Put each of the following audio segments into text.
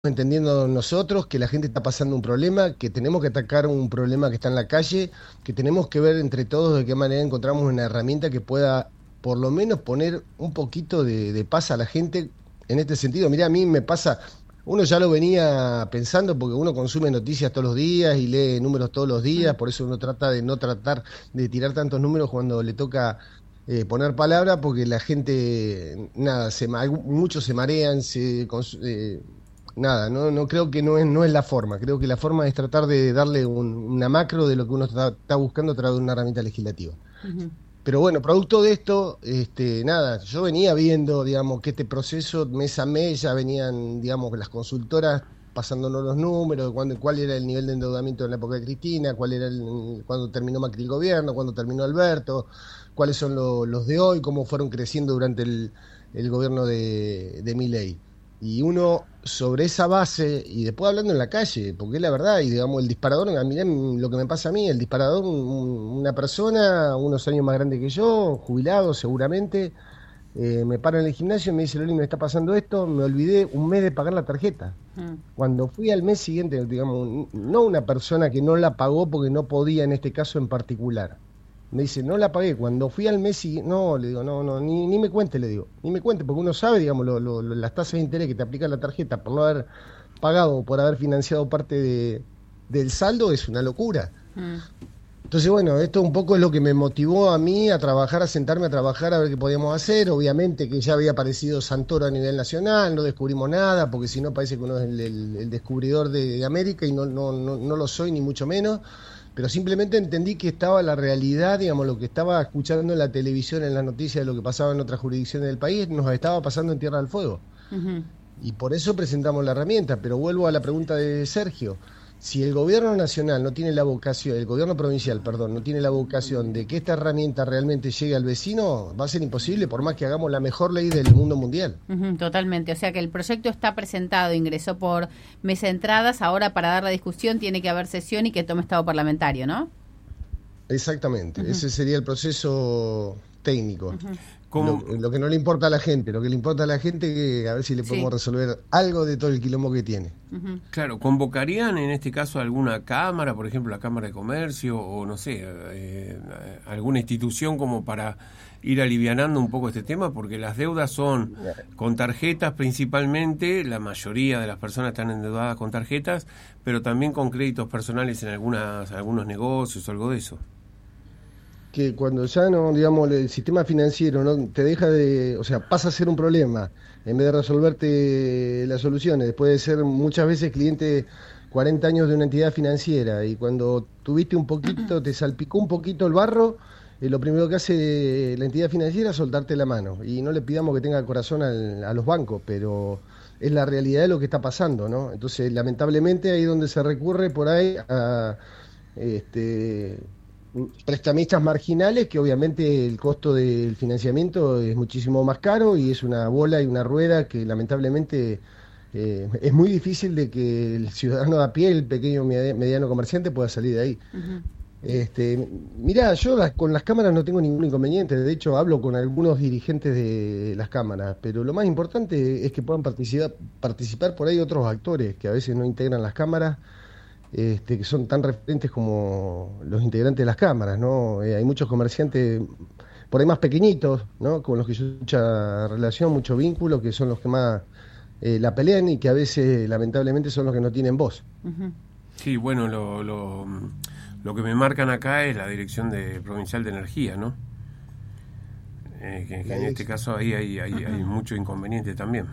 entendiendo nosotros que la gente está pasando un problema, que tenemos que atacar un problema que está en la calle, que tenemos que ver entre todos de qué manera encontramos una herramienta que pueda por lo menos poner un poquito de paz a la gente en este sentido. Mirá, a mí me pasa, uno ya lo venía pensando porque uno consume noticias todos los días y lee números todos los días, por eso uno trata de no tratar de tirar tantos números cuando le toca poner palabra, porque la gente, nada, muchos se marean, nada, no creo que no es la forma. Creo que la forma es tratar de darle una macro de lo que uno está buscando a través de una herramienta legislativa. Ujú. Pero bueno, producto de esto, nada, yo venía viendo, digamos, que este proceso mes a mes ya venían, digamos, las consultoras pasándonos los números, cuál era el nivel de endeudamiento en la época de Cristina, cuándo terminó Macri el gobierno, cuándo terminó Alberto, cuáles son los de hoy, cómo fueron creciendo durante el gobierno de Milei. Y uno sobre esa base, y después hablando en la calle, porque es la verdad, y digamos, el disparador, mirá lo que me pasa a mí, el disparador, una persona, unos años más grande que yo, jubilado seguramente, me para en el gimnasio y me dice, Loli, me está pasando esto, me olvidé un mes de pagar la tarjeta. Mm. Cuando fui al mes siguiente, digamos, no una persona que no la pagó porque no podía en este caso en particular. Me dice, no la pagué. Cuando fui al mes siguiente, no, le digo, no, ni me cuente, le digo, ni me cuente, porque uno sabe, digamos, las tasas de interés que te aplica la tarjeta por no haber pagado o por haber financiado parte del saldo es una locura. Mm. Entonces, bueno, esto un poco es lo que me motivó a mí a trabajar, a sentarme a trabajar, a ver qué podíamos hacer. Obviamente que ya había aparecido Santoro a nivel nacional, no descubrimos nada, porque si no parece que uno es el descubridor de América y no lo soy, ni mucho menos. Pero simplemente entendí que estaba la realidad, digamos, lo que estaba escuchando en la televisión, en las noticias de lo que pasaba en otras jurisdicciones del país, nos estaba pasando en Tierra del Fuego. Ujú. Y por eso presentamos la herramienta. Pero vuelvo a la pregunta de Sergio. Si el gobierno nacional no tiene la vocación, el gobierno provincial, perdón, no tiene la vocación de que esta herramienta realmente llegue al vecino, va a ser imposible por más que hagamos la mejor ley del mundo mundial. Ujú, totalmente, o sea que el proyecto está presentado, ingresó por mesa de entradas, ahora para dar la discusión tiene que haber sesión y que tome estado parlamentario, ¿no? Exactamente, Ujú, ese sería el proceso técnico. ujú. Lo que no le importa a la gente, lo que le importa a la gente es que a ver si le podemos Sí. resolver algo de todo el quilombo que tiene. Ujú. Claro, ¿convocarían en este caso alguna cámara, por ejemplo la Cámara de Comercio o no sé, alguna institución como para ir alivianando un poco este tema? Porque las deudas son con tarjetas principalmente, la mayoría de las personas están endeudadas con tarjetas, pero también con créditos personales en algunos negocios o algo de eso. Que cuando ya no, digamos, el sistema financiero no te deja de, o sea, pasa a ser un problema, en vez de resolverte las soluciones, después de ser muchas veces cliente 40 años de una entidad financiera, y cuando tuviste un poquito, te salpicó un poquito el barro, lo primero que hace la entidad financiera es soltarte la mano, y no le pidamos que tenga corazón a los bancos, pero es la realidad de lo que está pasando, ¿no? Entonces, lamentablemente, ahí es donde se recurre por ahí a este, prestamistas marginales, que obviamente el costo del financiamiento es muchísimo más caro y es una bola y una rueda que lamentablemente es muy difícil de que el ciudadano de a pie, el pequeño mediano comerciante pueda salir de ahí. Ujú. Mirá, yo con las cámaras no tengo ningún inconveniente, de hecho hablo con algunos dirigentes de las cámaras, pero lo más importante es que puedan participar por ahí otros actores que a veces no integran las cámaras, que son tan referentes como los integrantes de las cámaras, ¿no? Hay muchos comerciantes por ahí más pequeñitos, ¿no? Con los que yo mucha relación, mucho vínculo, que son los que más la pelean y que a veces lamentablemente son los que no tienen voz. Ujú. Sí, bueno, lo que me marcan acá es la Dirección Provincial de Energía, ¿no? Que La en este dirección. caso ahí hay mucho inconveniente también.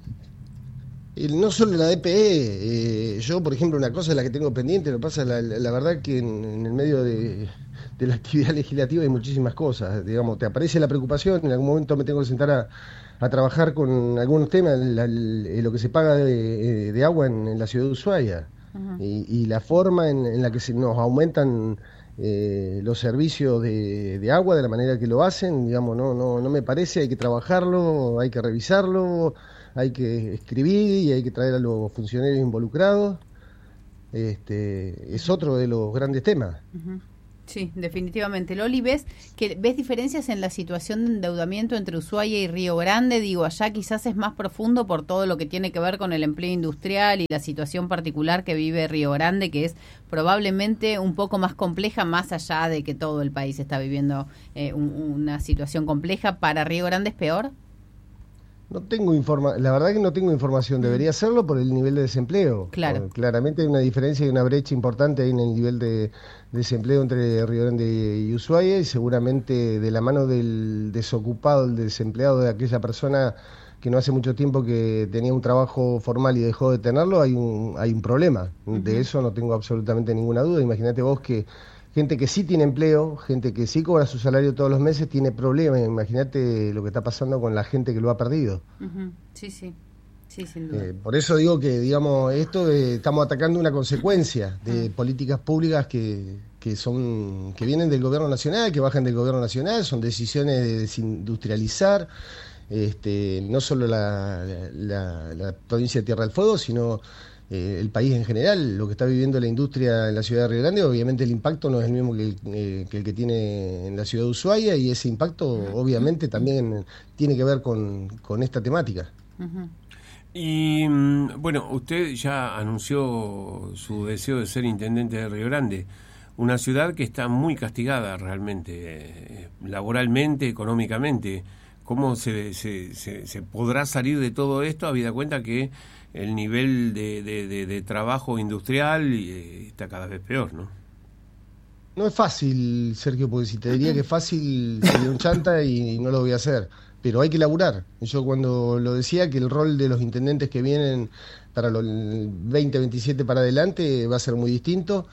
No solo la DPE, yo por ejemplo una cosa es la que tengo pendiente, lo que pasa, la verdad que en el medio de la actividad legislativa hay muchísimas cosas, digamos, te aparece la preocupación, en algún momento me tengo que sentar a trabajar con algunos temas, lo que se paga de agua en la ciudad de Ushuaia Ujú. y la forma en la que se nos aumentan los servicios de agua de la manera que lo hacen, digamos, no me parece, hay que trabajarlo, hay que revisarlo, hay que escribir y hay que traer a los funcionarios involucrados. Es otro de los grandes temas. Ujú. Sí, definitivamente. Loli, ¿ves diferencias en la situación de endeudamiento entre Ushuaia y Río Grande? Digo, allá quizás es más profundo por todo lo que tiene que ver con el empleo industrial y la situación particular que vive Río Grande, que es probablemente un poco más compleja, más allá de que todo el país está viviendo una situación compleja. ¿Para Río Grande es peor? No tengo la verdad que no tengo información, debería hacerlo por el nivel de desempleo. Claro. Claramente hay una diferencia y una brecha importante ahí en el nivel de desempleo entre Río Grande y Ushuaia, y seguramente de la mano del desocupado, el desempleado, de aquella persona que no hace mucho tiempo que tenía un trabajo formal y dejó de tenerlo, hay un problema. De eso no tengo absolutamente ninguna duda. Imagínate vos que gente que sí tiene empleo, gente que sí cobra su salario todos los meses, tiene problemas. Imagínate lo que está pasando con la gente que lo ha perdido. Sí, sí, sí, sin duda. Por eso digo que, digamos, estamos atacando una consecuencia de políticas públicas que vienen del gobierno nacional, que bajan del gobierno nacional, son decisiones de desindustrializar, no solo la provincia de Tierra del Fuego, sino el país en general. Lo que está viviendo la industria en la ciudad de Río Grande, obviamente el impacto no es el mismo que el que tiene en la ciudad de Ushuaia, y ese impacto obviamente también tiene que ver con esta temática. Y bueno, usted ya anunció su deseo de ser intendente de Río Grande, una ciudad que está muy castigada realmente, laboralmente, económicamente. ¿Cómo se podrá salir de todo esto, habida cuenta que el nivel de trabajo industrial está cada vez peor, ¿no? No es fácil, Sergio, porque si te diría que es fácil sería un chanta y no lo voy a hacer, pero hay que laburar. Yo cuando lo decía, que el rol de los intendentes que vienen para el 2027 para adelante va a ser muy distinto.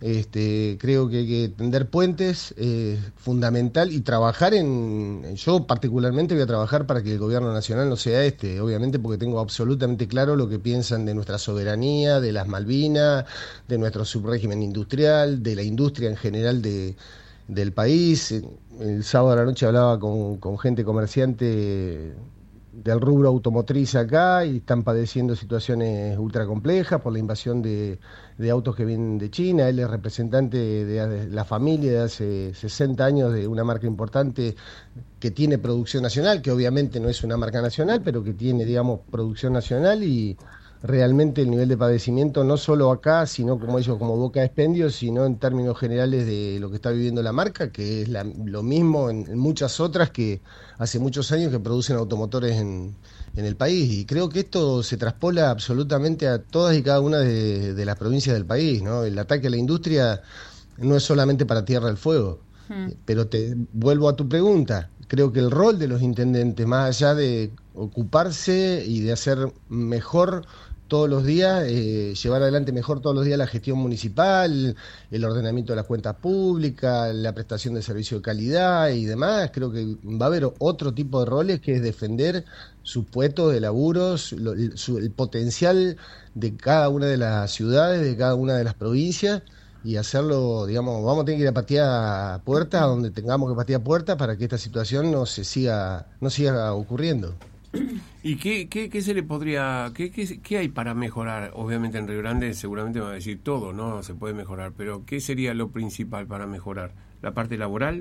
Creo que hay que tender puentes, fundamental, y trabajar yo particularmente voy a trabajar para que el gobierno nacional no sea obviamente, porque tengo absolutamente claro lo que piensan de nuestra soberanía, de las Malvinas, de nuestro subrégimen industrial, de la industria en general del país. El sábado a la noche hablaba con gente comerciante del rubro automotriz acá, y están padeciendo situaciones ultra complejas por la invasión de autos que vienen de China. Él es representante de la familia de hace 60 años de una marca importante que tiene producción nacional, que obviamente no es una marca nacional, pero que tiene, digamos, producción nacional, y realmente el nivel de padecimiento, no solo acá, sino como boca de expendio, sino en términos generales de lo que está viviendo la marca, que es lo mismo en muchas otras que hace muchos años que producen automotores en el país. Y creo que esto se traspola absolutamente a todas y cada una de las provincias del país, ¿no? El ataque a la industria no es solamente para Tierra del Fuego. Pero te vuelvo a tu pregunta. Creo que el rol de los intendentes, más allá de ocuparse y de hacer mejor todos los días, llevar adelante mejor todos los días la gestión municipal, el ordenamiento de las cuentas públicas, la prestación de servicio de calidad y demás, creo que va a haber otro tipo de roles, que es defender sus puestos de laburos, el potencial de cada una de las ciudades, de cada una de las provincias, y hacerlo, digamos, vamos a tener que ir a patear puertas donde tengamos que patear puertas para que esta situación no siga ocurriendo. ¿Y qué se le podría, qué hay para mejorar? Obviamente en Río Grande seguramente va a decir todo, ¿no? Se puede mejorar, pero ¿qué sería lo principal para mejorar? ¿La parte laboral?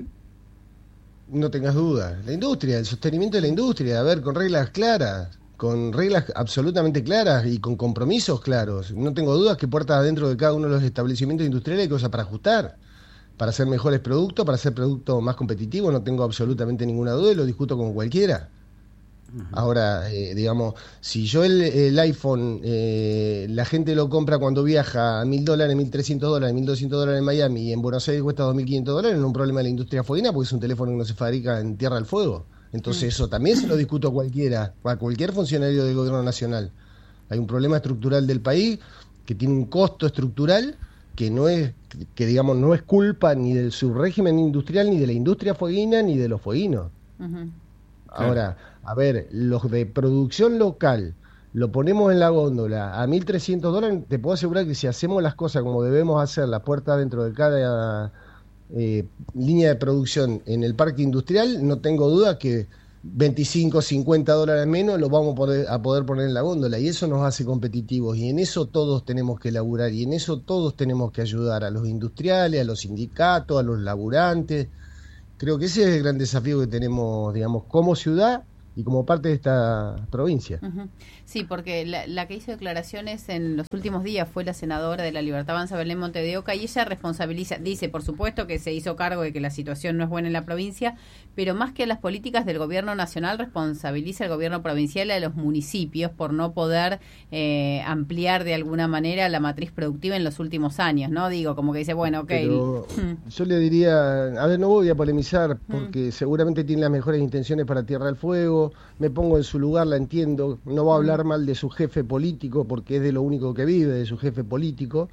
No tengas dudas. La industria, el sostenimiento de la industria, a ver, con reglas claras, con reglas absolutamente claras y con compromisos claros. No tengo dudas que puertas adentro de cada uno de los establecimientos industriales hay cosas para ajustar, para hacer mejores productos, para hacer productos más competitivos. No tengo absolutamente ninguna duda y lo discuto con cualquiera. Ahora, digamos, si yo el iPhone, la gente lo compra cuando viaja a $1.000, $1.300, $1.200 en Miami, y en Buenos Aires cuesta $2.500, no es un problema de la industria fueguina, porque es un teléfono que no se fabrica en Tierra del Fuego. Entonces eso también se lo discuto a cualquier funcionario del gobierno nacional. Hay un problema estructural del país que tiene un costo estructural digamos, no es culpa ni del subrégimen industrial, ni de la industria fueguina, ni de los fueguinos. Ahora, a ver, los de producción local, lo ponemos en la góndola a $1.300, te puedo asegurar que si hacemos las cosas como debemos hacer, la puerta dentro de cada línea de producción en el parque industrial, no tengo duda que 25, 50 dólares menos, lo vamos a poder poner en la góndola, y eso nos hace competitivos, y en eso todos tenemos que laburar, y en eso todos tenemos que ayudar a los industriales, a los sindicatos, a los laburantes. Creo que ese es el gran desafío que tenemos, digamos, como ciudad y como parte de esta provincia. Uh-huh. Sí, porque la que hizo declaraciones en los últimos días fue la senadora de La Libertad Avanza, Belén Monte de Oca, y ella responsabiliza, dice, por supuesto que se hizo cargo de que la situación no es buena en la provincia, pero más que a las políticas del gobierno nacional, responsabiliza al gobierno provincial y a los municipios por no poder ampliar de alguna manera la matriz productiva en los últimos años, ¿no? Digo, como que dice, bueno, ok. Pero yo le diría, a ver, no voy a polemizar, porque seguramente tiene las mejores intenciones para Tierra del Fuego, me pongo en su lugar, la entiendo, no va a hablar mal de su jefe político, porque es de lo único que vive, de su jefe político.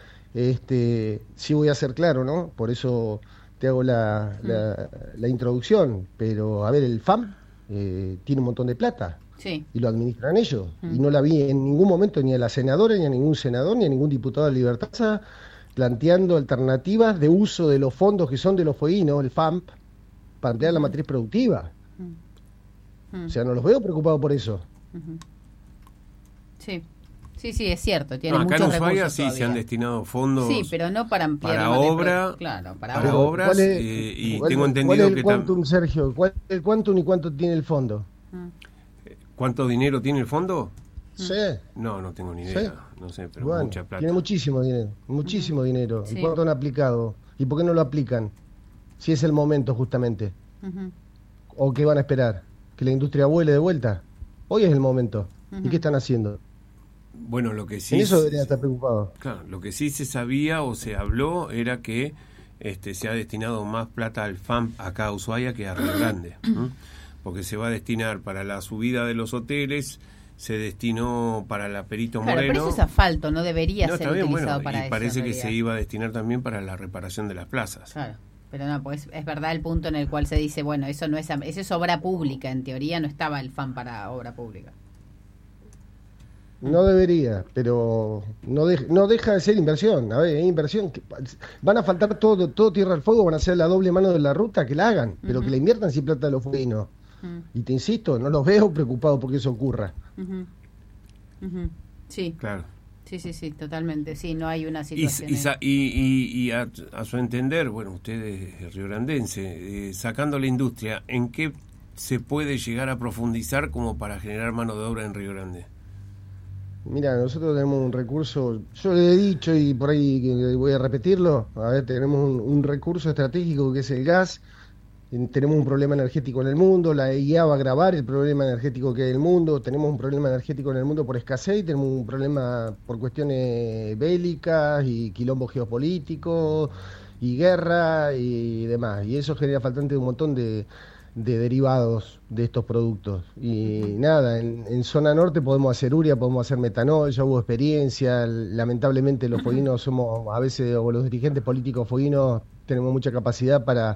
Sí voy a ser claro, ¿no? Por eso te hago la introducción, pero a ver, el FAM tiene un montón de plata. Sí. Y lo administran ellos. Y no la vi en ningún momento ni a la senadora, ni a ningún senador, ni a ningún diputado de Libertad planteando alternativas de uso de los fondos que son de los fueguinos, el FAMP, para ampliar la matriz productiva. O sea, no los veo preocupados por eso. Sí. Sí, es cierto. Tiene acá muchos en Ushuaia recursos sí todavía. se han destinado fondos. Sí, pero no para ampliar para la matriz obra, claro, para obras. Y tengo entendido ¿cuál es el que quantum, Sergio? ¿Cuál es el quantum y cuánto tiene el fondo? ¿Cuánto dinero tiene el fondo? Sí. No tengo ni idea. Sí. No sé, pero Bueno, mucha plata. tiene muchísimo dinero. Sí. ¿Y cuánto han aplicado? ¿Y por qué no lo aplican? Si es el momento, justamente. ¿O qué van a esperar? ¿Que la industria vuele de vuelta? Hoy es el momento. ¿Y qué están haciendo? Bueno, lo que sí... En eso deberían estar preocupados. Claro, lo que sí se sabía o se habló era que se ha destinado más plata al FAMP acá a Ushuaia que a Río Grande. Porque se va a destinar para la subida de los hoteles, se destinó para la Perito Moreno. Claro, pero eso es asfalto, no debería ser está bien, utilizado bueno, para y eso. parece que se iba a destinar también para la reparación de las plazas. Claro, pero no, pues es verdad el punto en el cual se dice, bueno, eso no es, eso es obra pública, en teoría no estaba el FAM para obra pública. No debería, pero no deja de ser inversión. A ver, es inversión. Van a faltar todo Tierra del Fuego, van a ser la doble mano de la ruta, que la hagan, pero que la inviertan sin plata de los fueguinos. Y te insisto, no los veo preocupados porque eso ocurra. Sí. Claro. Sí, totalmente. Sí, no hay una situación. Y a su entender, bueno, usted es riograndense, sacando la industria, ¿en qué se puede llegar a profundizar como para generar mano de obra en Río Grande? Mira, nosotros tenemos un recurso, yo le he dicho y por ahí voy a repetirlo, a ver, tenemos un recurso estratégico que es el gas, tenemos un problema energético en el mundo, la EIA va a agravar el problema energético que hay en el mundo, tenemos un problema energético en el mundo por escasez, tenemos un problema por cuestiones bélicas y quilombo geopolítico y guerra y demás, y eso genera faltante de un montón de derivados de estos productos. Y nada, en zona norte podemos hacer urea, podemos hacer metanol, ya hubo experiencia, lamentablemente los fueguinos somos, a veces, o los dirigentes políticos fueguinos, tenemos mucha capacidad para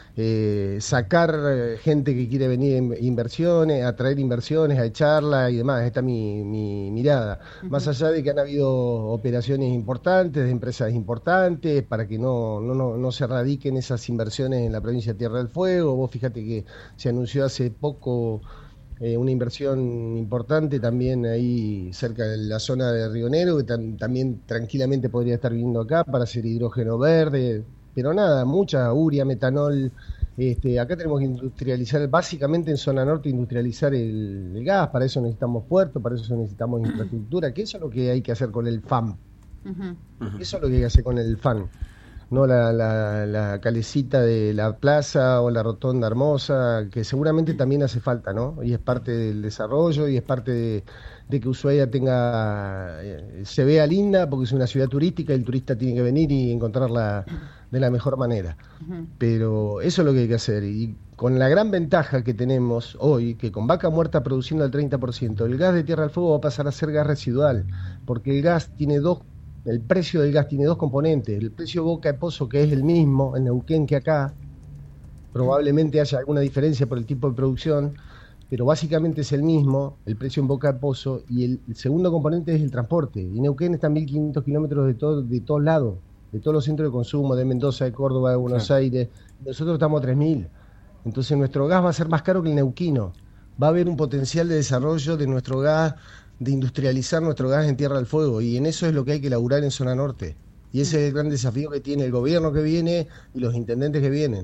sacar gente que quiere venir en inversiones, atraer inversiones, a echarla y demás. Esta es mi mirada. Más allá de que han habido operaciones importantes, de empresas importantes, para que no se radiquen esas inversiones en la provincia de Tierra del Fuego. Vos fíjate que se anunció hace poco una inversión importante también ahí cerca de la zona de Río Negro, que también tranquilamente podría estar viniendo acá para hacer hidrógeno verde. Pero nada, mucha urea, metanol. Acá tenemos que industrializar, básicamente en zona norte, industrializar el gas. Para eso necesitamos puertos, para eso necesitamos infraestructura, que eso es lo que hay que hacer con el FAM. Eso es lo que hay que hacer con el FAM. No la calecita de la plaza o la rotonda hermosa, que seguramente también hace falta, ¿no? Y es parte del desarrollo y es parte de que Ushuaia se vea linda, porque es una ciudad turística y el turista tiene que venir y encontrarla de la mejor manera. Pero eso es lo que hay que hacer. Y con la gran ventaja que tenemos hoy, que con Vaca Muerta produciendo al 30%, el gas de Tierra del Fuego va a pasar a ser gas residual, porque el gas tiene el precio del gas tiene dos componentes. El precio Boca de Pozo, que es el mismo en Neuquén que acá, probablemente haya alguna diferencia por el tipo de producción, pero básicamente es el mismo, el precio en Boca de Pozo, y el segundo componente es el transporte. Y Neuquén está a 1.500 kilómetros de todos lados, de todos los centros de consumo, de Mendoza, de Córdoba, de Buenos Aires. Nosotros estamos a 3.000. Entonces nuestro gas va a ser más caro que el neuquino. Va a haber un potencial de desarrollo de nuestro gas, de industrializar nuestro gas en Tierra del Fuego, y en eso es lo que hay que laburar en zona norte. Y ese es el gran desafío que tiene el gobierno que viene y los intendentes que vienen.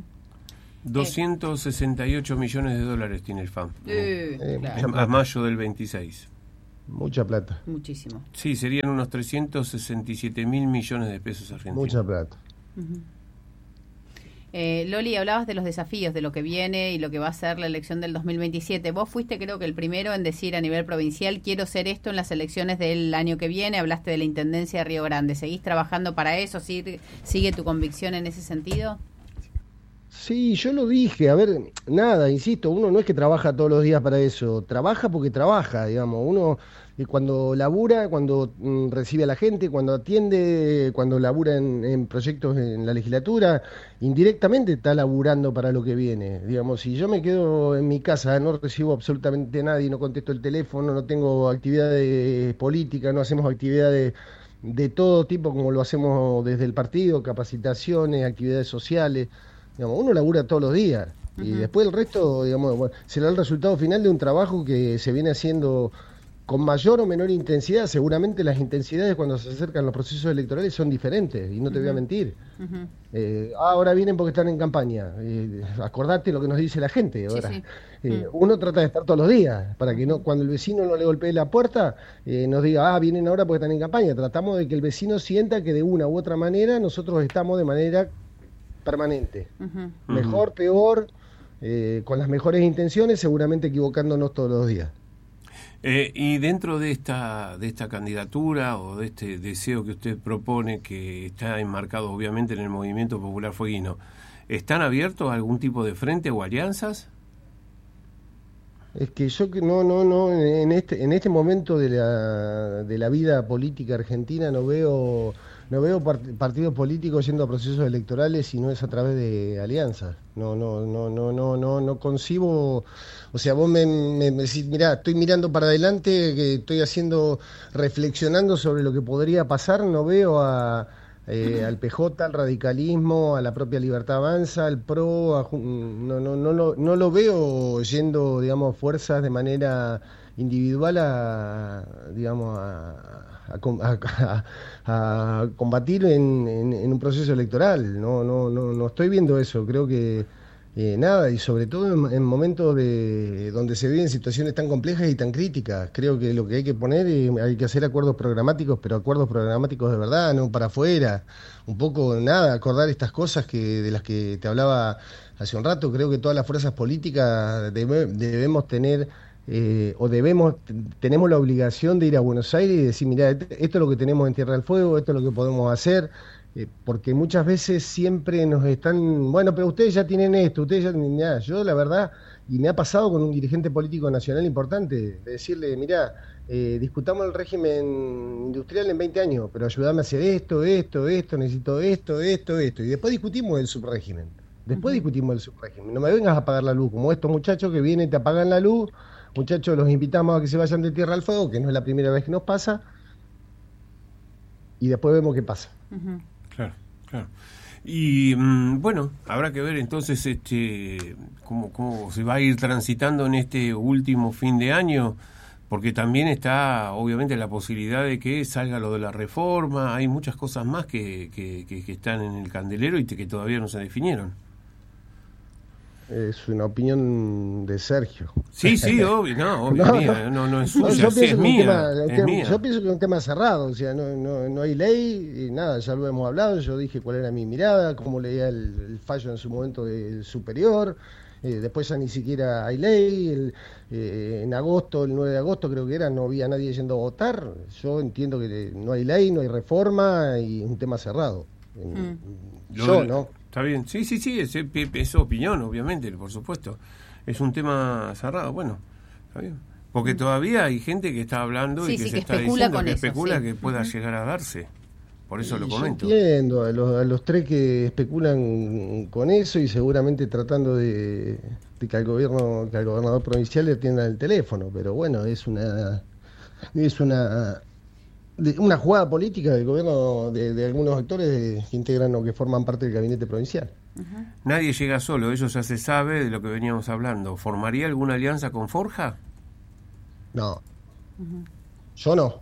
268 millones de dólares tiene el FAM. Claro. A mayo del 26. Mucha plata. Muchísimo. Sí, serían unos 367 mil millones de pesos argentinos. Mucha plata. Loli, hablabas de los desafíos, de lo que viene y lo que va a ser la elección del 2027. Vos fuiste, creo que el primero en decir a nivel provincial, quiero ser esto en las elecciones del año que viene. Hablaste de la Intendencia de Río Grande. ¿Seguís trabajando para eso? ¿Sigue tu convicción en ese sentido? Sí, yo lo dije, a ver, nada, insisto, uno no es que trabaja todos los días para eso, trabaja porque trabaja, digamos, uno cuando labura, cuando recibe a la gente, cuando atiende, cuando labura en proyectos en la legislatura, indirectamente está laburando para lo que viene, digamos, si yo me quedo en mi casa, no recibo absolutamente nadie, no contesto el teléfono, no tengo actividades políticas, no hacemos actividades de todo tipo como lo hacemos desde el partido, capacitaciones, actividades sociales. Digamos, uno labura todos los días y después el resto, digamos, bueno, será el resultado final de un trabajo que se viene haciendo con mayor o menor intensidad. Seguramente las intensidades cuando se acercan los procesos electorales son diferentes, y no te voy a mentir. Ahora vienen porque están en campaña. Acordate lo que nos dice la gente ahora. Sí. Uno trata de estar todos los días para que no, cuando el vecino no le golpee la puerta, nos diga, vienen ahora porque están en campaña. Tratamos de que el vecino sienta que de una u otra manera nosotros estamos de manera permanente, mejor, peor, con las mejores intenciones, seguramente equivocándonos todos los días. Y dentro de esta candidatura o de este deseo que usted propone, que está enmarcado obviamente en el Movimiento Popular Fueguino, ¿están abiertos a algún tipo de frente o alianzas? Es que yo no, en este momento de la vida política argentina no veo partidos políticos yendo a procesos electorales si no es a través de alianzas. No concibo. O sea, vos me decís, mirá, estoy mirando para adelante, que estoy reflexionando sobre lo que podría pasar, no veo al PJ, al radicalismo, a la propia Libertad Avanza, al PRO, no lo veo yendo, digamos, fuerzas de manera individual a combatir en un proceso electoral. No estoy viendo eso. Creo que nada, y sobre todo en momentos donde se viven situaciones tan complejas y tan críticas. Creo que lo que hay que poner, hay que hacer acuerdos programáticos, pero acuerdos programáticos de verdad, no para afuera. Un poco, nada, acordar estas cosas de las que te hablaba hace un rato. Creo que todas las fuerzas políticas debemos tener, tenemos la obligación de ir a Buenos Aires y decir, mirá, esto es lo que tenemos en Tierra del Fuego, esto es lo que podemos hacer. Porque muchas veces siempre nos están, bueno, pero ustedes ya tienen esto, ustedes ya tienen nada. Yo la verdad, y me ha pasado con un dirigente político nacional importante, de decirle, mirá, discutamos el régimen industrial en 20 años, pero ayúdame a hacer esto, necesito esto, y después discutimos el subrégimen. No me vengas a apagar la luz, como estos muchachos que vienen y te apagan la luz. Muchachos, los invitamos a que se vayan de Tierra al Fuego, que no es la primera vez que nos pasa, y después vemos qué pasa. Claro. Y bueno, habrá que ver entonces cómo se va a ir transitando en este último fin de año, porque también está obviamente la posibilidad de que salga lo de la reforma. Hay muchas cosas más que están en el candelero y que todavía no se definieron. Es una opinión de Sergio. Sí, obvio, no es suya, es mía. Yo pienso que es un tema cerrado, o sea, no hay ley, y nada, ya lo hemos hablado. Yo dije cuál era mi mirada, cómo leía el fallo en su momento del superior. Después ya ni siquiera hay ley. En agosto, el 9 de agosto creo que era, no había nadie yendo a votar. Yo entiendo que no hay ley, no hay reforma, y es un tema cerrado. ¿No? Está bien, sí, es opinión, obviamente, por supuesto. Es un tema cerrado, bueno, está bien. Porque todavía hay gente que está hablando y que se está diciendo que especula que pueda llegar a darse. Por eso lo comento. Yo entiendo a los tres que especulan con eso, y seguramente tratando de que al gobernador provincial le atienda el teléfono, pero bueno, es una una jugada política del gobierno de algunos actores que integran o que forman parte del gabinete provincial. Nadie llega solo, eso ya se sabe de lo que veníamos hablando. ¿Formaría alguna alianza con Forja? No, yo no.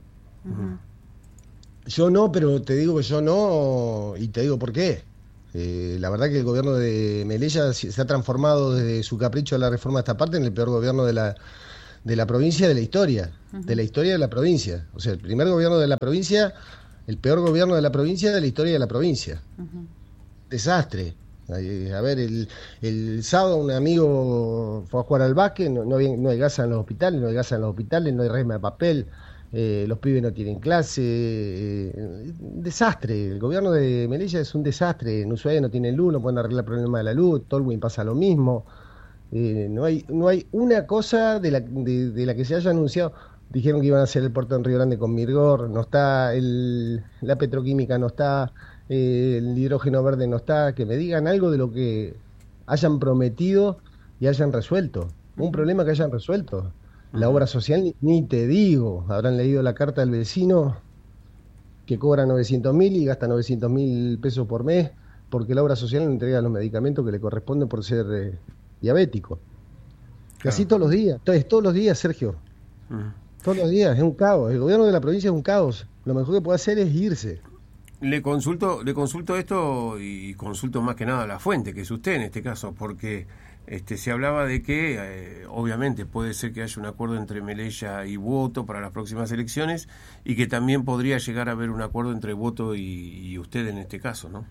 Yo no, pero te digo que yo no, y te digo por qué. La verdad que el gobierno de Melella se ha transformado desde su capricho de la reforma de esta parte en el peor gobierno de la provincia de la historia, de la historia de la provincia. O sea, el primer gobierno de la provincia, el peor gobierno de la provincia de la historia de la provincia. Desastre. A ver, el sábado un amigo fue a jugar al básquet, no hay gas en los hospitales, no hay resma de papel, los pibes no tienen clase, desastre. El gobierno de Melilla es un desastre. En Ushuaia no tienen luz, no pueden arreglar el problema de la luz, Tolwyn pasa lo mismo. No hay una cosa de la que se haya anunciado. Dijeron que iban a hacer el puerto en Río Grande con Mirgor, no está, la petroquímica no está, el hidrógeno verde no está. Que me digan algo de lo que hayan prometido y hayan resuelto. Un problema que hayan resuelto. La obra social ni te digo. Habrán leído la carta del vecino que cobra 900.000 y gasta 900.000 pesos por mes porque la obra social le entrega los medicamentos que le corresponden por ser diabético. Y así todos los días. Entonces, todos los días, Sergio. Todos los días, es un caos. El gobierno de la provincia es un caos. Lo mejor que puede hacer es irse. Le consulto esto y consulto más que nada la fuente, que es usted en este caso, porque se hablaba de que obviamente puede ser que haya un acuerdo entre Melella y Voto para las próximas elecciones y que también podría llegar a haber un acuerdo entre Voto y usted en este caso, ¿no?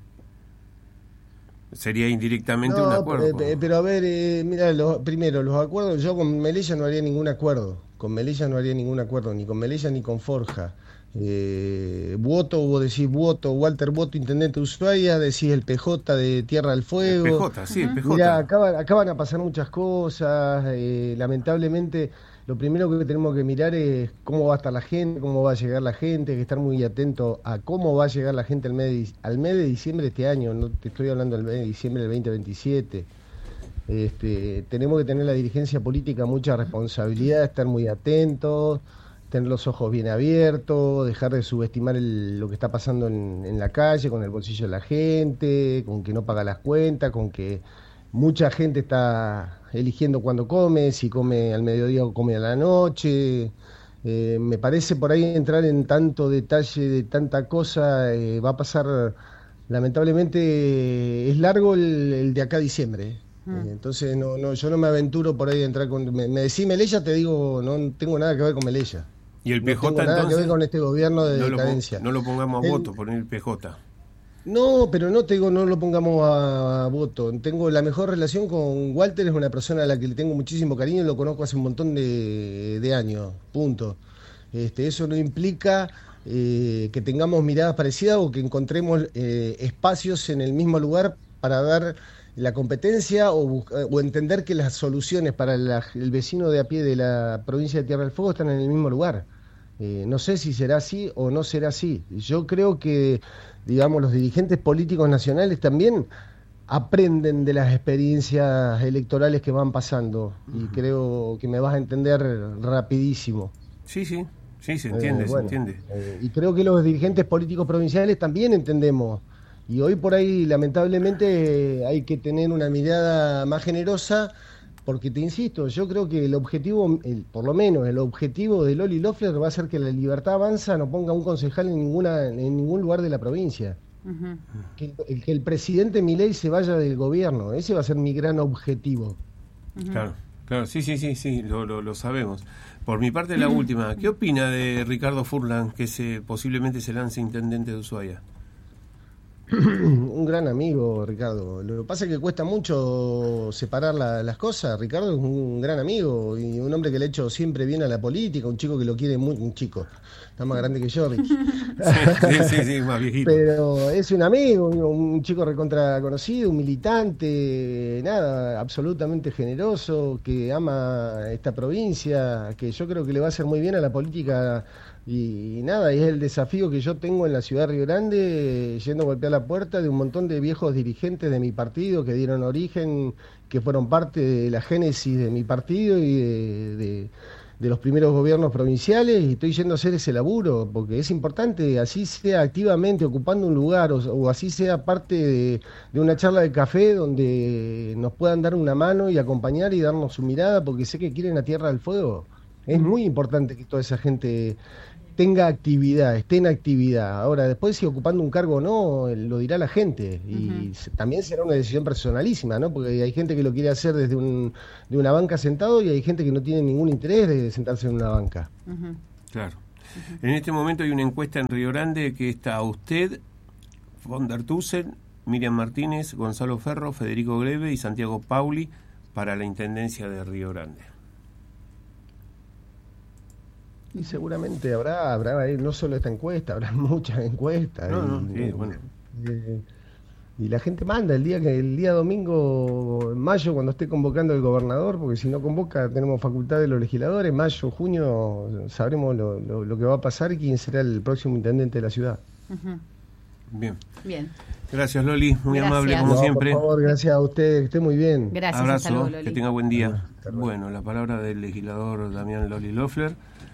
Sería indirectamente un acuerdo. Pero a ver, mira, primero, los acuerdos, yo con Melella no haría ningún acuerdo. Con Melella no haría ningún acuerdo, ni con Melella ni con Forja. Voto, vos decís Voto, Walter Voto, intendente de Ushuaia, decís el PJ de Tierra del Fuego. El PJ, sí, el PJ. Mirá, acá van a pasar muchas cosas. Lamentablemente, lo primero que tenemos que mirar es cómo va a estar la gente, cómo va a llegar la gente, hay que estar muy atento a cómo va a llegar la gente al mes de diciembre de este año. No te estoy hablando del mes de diciembre del 2027. Tenemos que tener la dirigencia política mucha responsabilidad, estar muy atentos, tener los ojos bien abiertos, dejar de subestimar lo que está pasando en la calle, con el bolsillo de la gente, con que no paga las cuentas, con que mucha gente está eligiendo cuándo come, si come al mediodía o come a la noche. Me parece por ahí entrar en tanto detalle de tanta cosa, va a pasar, lamentablemente, es largo el de acá a diciembre. Entonces yo no me aventuro por ahí a entrar con... Me decís Melella, te digo, no tengo nada que ver con Melella. ¿Y el PJ no tengo nada entonces? Que ver con este gobierno de decadencia. No lo pongamos a Voto, poner el PJ. No, pero no te digo no lo pongamos a Voto. Tengo la mejor relación con Walter, es una persona a la que le tengo muchísimo cariño y lo conozco hace un montón de años, punto. Eso no implica que tengamos miradas parecidas o que encontremos espacios en el mismo lugar para dar la competencia o entender que las soluciones para el vecino de a pie de la provincia de Tierra del Fuego están en el mismo lugar. No sé si será así o no será así. Yo creo que, digamos, los dirigentes políticos nacionales también aprenden de las experiencias electorales que van pasando y creo que me vas a entender rapidísimo. Sí, se entiende, se entiende. Y creo que los dirigentes políticos provinciales también entendemos. Y hoy por ahí, lamentablemente, hay que tener una mirada más generosa, porque te insisto, yo creo que el objetivo, por lo menos el objetivo de Loli Loeffler va a ser que la Libertad Avanza no ponga un concejal en ningún lugar de la provincia. Que el presidente Milei se vaya del gobierno, ese va a ser mi gran objetivo. Claro, sí, lo sabemos. Por mi parte, la última, ¿qué opina de Ricardo Furlan, que posiblemente se lance intendente de Ushuaia? Un gran amigo, Ricardo. Lo que pasa es que cuesta mucho separar las cosas. Ricardo es un gran amigo y un hombre que le ha hecho siempre bien a la política, un chico que lo quiere mucho, un chico, está más grande que yo, Ricky. Sí, más viejito. Pero es un amigo, un chico recontra conocido, un militante, nada, absolutamente generoso, que ama esta provincia, que yo creo que le va a hacer muy bien a la política. Y nada, es el desafío que yo tengo en la ciudad de Río Grande, yendo a golpear la puerta de un montón de viejos dirigentes de mi partido que dieron origen, que fueron parte de la génesis de mi partido y de los primeros gobiernos provinciales y estoy yendo a hacer ese laburo, porque es importante, así sea activamente ocupando un lugar o así sea parte de una charla de café donde nos puedan dar una mano y acompañar y darnos su mirada, porque sé que quieren la Tierra del Fuego. Es muy importante que toda esa gente tenga actividad, esté en actividad. Ahora, después si ocupando un cargo o no, lo dirá la gente. Y también será una decisión personalísima, ¿no? Porque hay gente que lo quiere hacer desde de una banca sentado y hay gente que no tiene ningún interés de sentarse en una banca. Claro. En este momento hay una encuesta en Río Grande que está usted, von der Tusen, Miriam Martínez, Gonzalo Ferro, Federico Greve y Santiago Pauli para la Intendencia de Río Grande. Y seguramente habrá no solo esta encuesta, habrá muchas encuestas. Y la gente manda el día domingo, en mayo, cuando esté convocando el gobernador, porque si no convoca tenemos facultad de los legisladores, mayo, junio, sabremos lo que va a pasar y quién será el próximo intendente de la ciudad. Bien. Gracias, Loli, muy amable como siempre. Por favor, gracias a usted, que esté muy bien. Gracias. Abrazo, luego, Loli. Que tenga buen día. Bueno, la palabra del legislador Damián Loli Loeffler.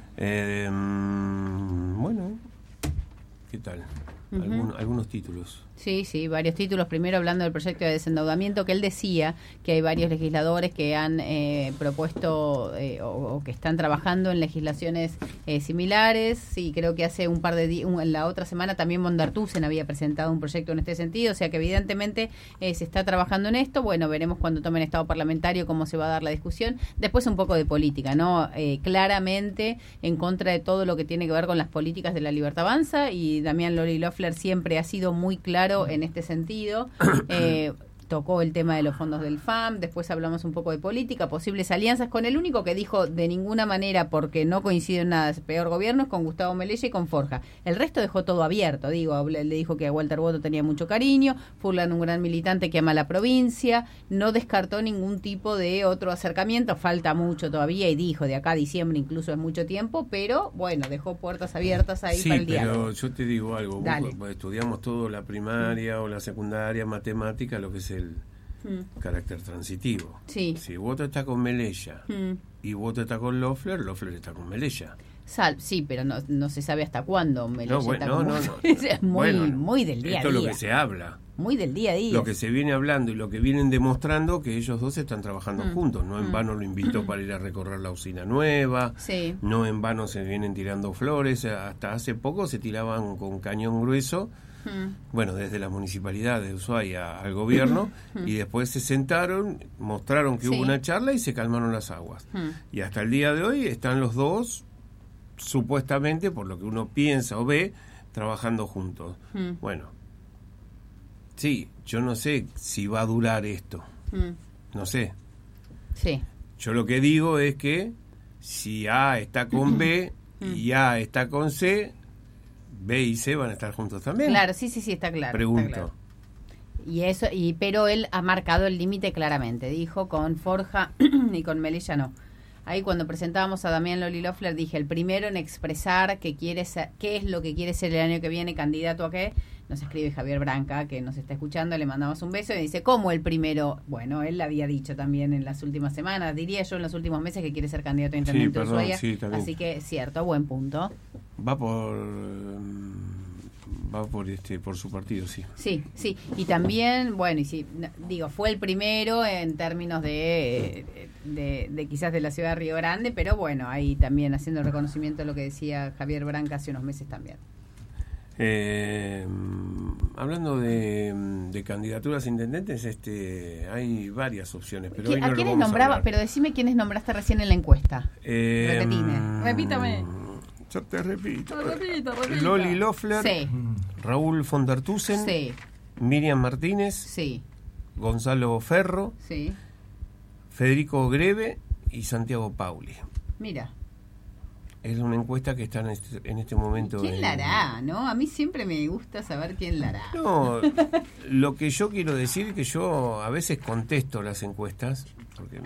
Bueno, ¿qué tal? Algunos títulos. Sí, varios títulos. Primero hablando del proyecto de desendeudamiento, que él decía que hay varios legisladores que han propuesto o que están trabajando en legislaciones similares, y creo que hace un par de días, la otra semana también von der Tusen había presentado un proyecto en este sentido, o sea que evidentemente se está trabajando en esto. Bueno, veremos cuando tomen estado parlamentario cómo se va a dar la discusión. Después un poco de política, ¿no? Claramente en contra de todo lo que tiene que ver con las políticas de la Libertad Avanza, y Damián Loli Loeffler siempre ha sido muy claro en este sentido. Tocó el tema de los fondos del FAM, después hablamos un poco de política, posibles alianzas. Con el único que dijo de ninguna manera, porque no coincide en nada, es peor gobierno, es con Gustavo Melella y con Forja. El resto dejó todo abierto, le dijo que a Walter Boto tenía mucho cariño, Furlan un gran militante que ama la provincia, no descartó ningún tipo de otro acercamiento, falta mucho todavía, y dijo de acá a diciembre incluso es mucho tiempo, pero bueno, dejó puertas abiertas ahí para el diálogo. Pero yo te digo algo, vos estudiamos todo la primaria o la secundaria, matemática, lo que es el carácter transitivo. Sí. Si Boto está con Melella y Boto está con Loeffler está con Melella. Sí, pero no se sabe hasta cuándo Melella está con es muy del día a día. Esto es lo que se habla. Muy del día a día. Lo que se viene hablando y lo que vienen demostrando que ellos dos están trabajando juntos. No en vano lo invitó para ir a recorrer la usina nueva. Sí. No en vano se vienen tirando flores. Hasta hace poco se tiraban con cañón grueso. Bueno, desde la municipalidad de Ushuaia al gobierno, y después se sentaron, mostraron que hubo una charla y se calmaron las aguas. Y hasta el día de hoy están los dos, supuestamente, por lo que uno piensa o ve, trabajando juntos. Bueno, sí, yo no sé si va a durar esto. No sé. Sí. Yo lo que digo es que si A está con B y A está con C, B y C van a estar juntos también. Claro, sí, está claro. Pregunto. Está claro. Pero él ha marcado el límite claramente. Dijo con Forja y con Melella no. Ahí cuando presentábamos a Damián Loli Loeffler dije, el primero en expresar qué es lo que quiere ser el año que viene, candidato a qué. Nos escribe Javier Branca, que nos está escuchando, le mandamos un beso y dice, ¿cómo el primero? Bueno, él había dicho también en las últimas semanas, diría yo en los últimos meses, que quiere ser candidato a intendente de Ushuaia. Así que cierto, buen punto. Va por su partido, sí. Sí. Y también, bueno, fue el primero en términos de quizás de la ciudad de Río Grande, pero bueno, ahí también haciendo reconocimiento de lo que decía Javier Branca hace unos meses también. Hablando de candidaturas a intendentes, hay varias opciones, pero hoy no ¿A lo quiénes vamos nombraba? a hablar. Pero decime quiénes nombraste recién en la encuesta. Repítame. Yo te repito. Repita. Loli Loeffler, Sí. Raúl von der Tusen, Sí. Miriam Martínez, Sí. Gonzalo Ferro, Sí. Federico Greve y Santiago Pauli. Mira. Es una encuesta que está en este momento. ¿Quién la hará, no? A mí siempre me gusta saber quién la hará. No, lo que yo quiero decir es que yo a veces contesto las encuestas, porque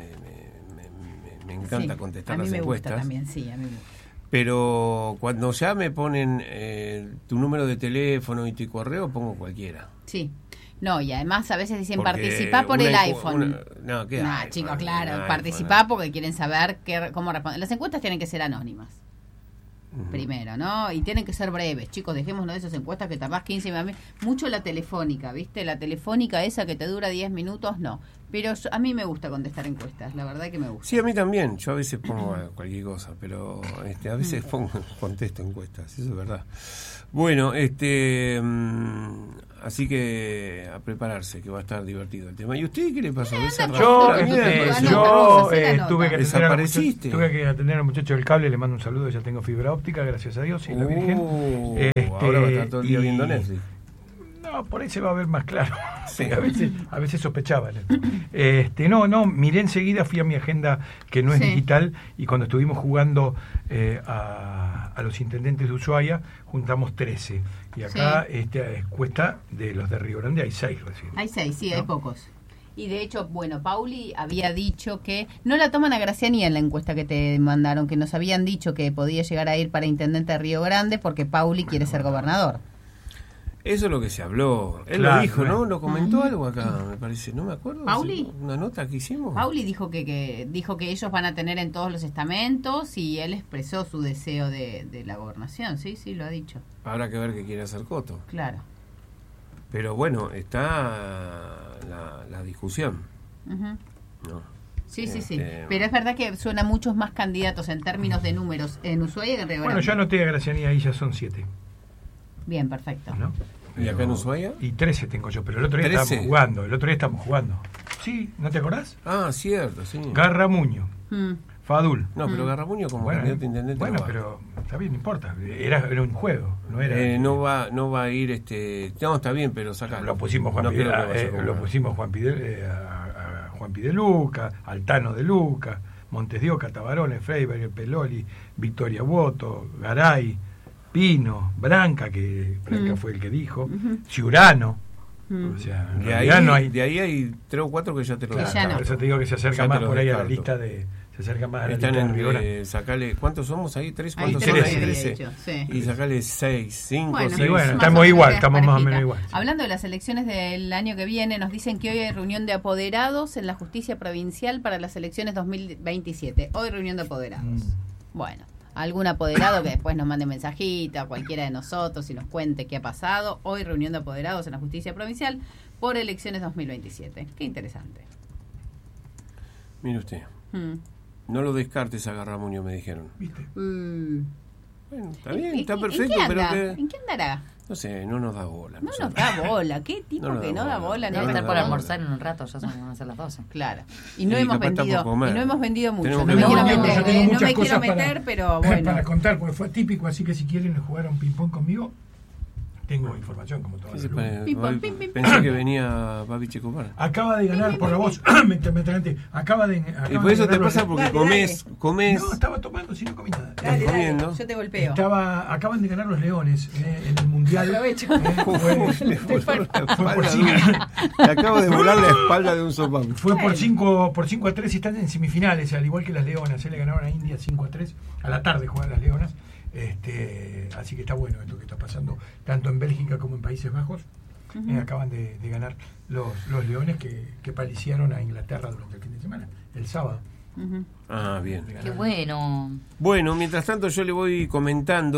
me encanta contestar las encuestas. A mí me gusta también, sí, a mí me gusta. Pero cuando ya me ponen tu número de teléfono y tu correo, pongo cualquiera. Sí. No, y además a veces dicen Porque participá por el iPhone. No, ¿qué No, iPhone? chicos, claro, Un participá iPhone. porque quieren saber cómo responder. Las encuestas tienen que ser anónimas. Primero, ¿no? Y tienen que ser breves, chicos, dejémonos de esas encuestas que tardás 15 minutos. Mucho la telefónica, ¿viste? La telefónica esa que te dura 10 minutos, no. Pero a mí me gusta contestar encuestas, la verdad que me gusta. Sí, a mí también. Yo a veces pongo cualquier cosa, pero a veces contesto encuestas, eso es verdad. Bueno, así que a prepararse, que va a estar divertido el tema. ¿Y usted qué le pasó? Yo tuve que desapareciste. Tuve que atender al muchacho del cable, le mando un saludo, ya tengo fibra óptica, gracias a Dios, y la Virgen. Ahora va a estar todo el día viendo Netflix. No, por ahí se va a ver más claro. Sí. A veces sospechaba. No, miré enseguida, fui a mi agenda que no es digital, y cuando estuvimos jugando a los intendentes de Ushuaia, juntamos 13. Y acá cuesta de los de Río Grande hay 6 recién. Hay 6, sí, ¿no? Hay pocos. Y de hecho, bueno, Pauli había dicho que no la toman a Graciani en la encuesta que te mandaron, que nos habían dicho que podía llegar a ir para intendente de Río Grande porque Pauli quiere ser gobernador. Eso es lo que se habló. Él lo dijo, ¿no? Lo comentó algo acá, me parece. No me acuerdo. ¿Pauli? Una nota que hicimos. Pauli dijo que ellos van a tener en todos los estamentos y él expresó su deseo de la gobernación. Sí, lo ha dicho. Habrá que ver qué quiere hacer Coto. Claro. Pero bueno, está la discusión. Uh-huh. ¿No? Sí. Pero es verdad que suena muchos más candidatos en términos de números en Ushuaia que en Río Grande. Bueno, yo anoté a Graciani ahí, ya son 7. Bien, perfecto. ¿No? ¿Y acá en Ushuaia? Y 13 tengo yo, pero el otro día 13. estábamos jugando. Sí, ¿no te acordás? Ah, cierto, sí. Garramuño, Fadul. No, pero Garramuño como candidato a intendente bueno, no va. pero está bien, no importa. Era un juego, no era. No va a ir No, está bien, pero saca. Lo pusimos Juan Pide Luca, Altano de Luca, Montes de Oca, Tabarone, Freiberg, Peloli, Victoria Boto, Garay, Pino, Branca fue el que dijo, Ciurano. O sea, en realidad no hay. De ahí hay 3 o 4 que ya te lo dan. Por eso te digo que se acerca más por ahí a la lista de. Se acerca más a la lista de Rivera. Sacale, ¿cuántos somos ahí? ¿3? Ahí ¿Cuántos son ahí? 13. Sí. Y sacale 6, 5, Bueno, 6. Bueno, estamos igual, estamos más o menos igual. Sí. Hablando de las elecciones del año que viene, nos dicen que hoy hay reunión de apoderados en la justicia provincial para las elecciones 2027. Hoy reunión de apoderados. Bueno, algún apoderado que después nos mande mensajito a cualquiera de nosotros y nos cuente qué ha pasado. Hoy reunión de apoderados en la justicia provincial por elecciones 2027. Qué interesante. Mire usted. No lo descartes a Garramuño, me dijeron. ¿Viste? Bueno, está bien, está ¿En perfecto, qué pero anda? que... ¿En qué andará? No sé, no nos da bola. No nos da bola. ¿Qué tipo No nos que da no da bola. bola? Debe No Debe da estar por bola. almorzar en un rato, ya van a ser las 12. Claro. Y no Sí, hemos capaz está vendido, por comer. y no hemos vendido mucho. Tenemos No que me quiero vender. meter, yo tengo no muchas me quiero cosas meter, pero bueno. para contar, porque fue típico, así que si quieren jugar a un ping-pong conmigo, tengo información como toda Sí, la Pim, pam, pim, pim, Pensé que venía Papi Checopar. Acaba de ganar por la voz, me adelanté. Y por eso te pasa porque comes. No, estaba tomando, si no comí nada. Dale, comiendo. yo te golpeo. Acaban de ganar los Leones en el Mundial. Aprovecho. Fue por 5. Te acabo de volar la espalda de un sopán. Fue por 5-3 y están en semifinales, al igual que las Leonas. Le ganaron a India 5-3. A la tarde juegan las Leonas. Así que está bueno esto que está pasando, tanto en Bélgica como en Países Bajos. Acaban de ganar los Leones que paliciaron a Inglaterra durante el fin de semana, el sábado. Ah, bien. Qué bueno. Bueno, mientras tanto yo le voy comentando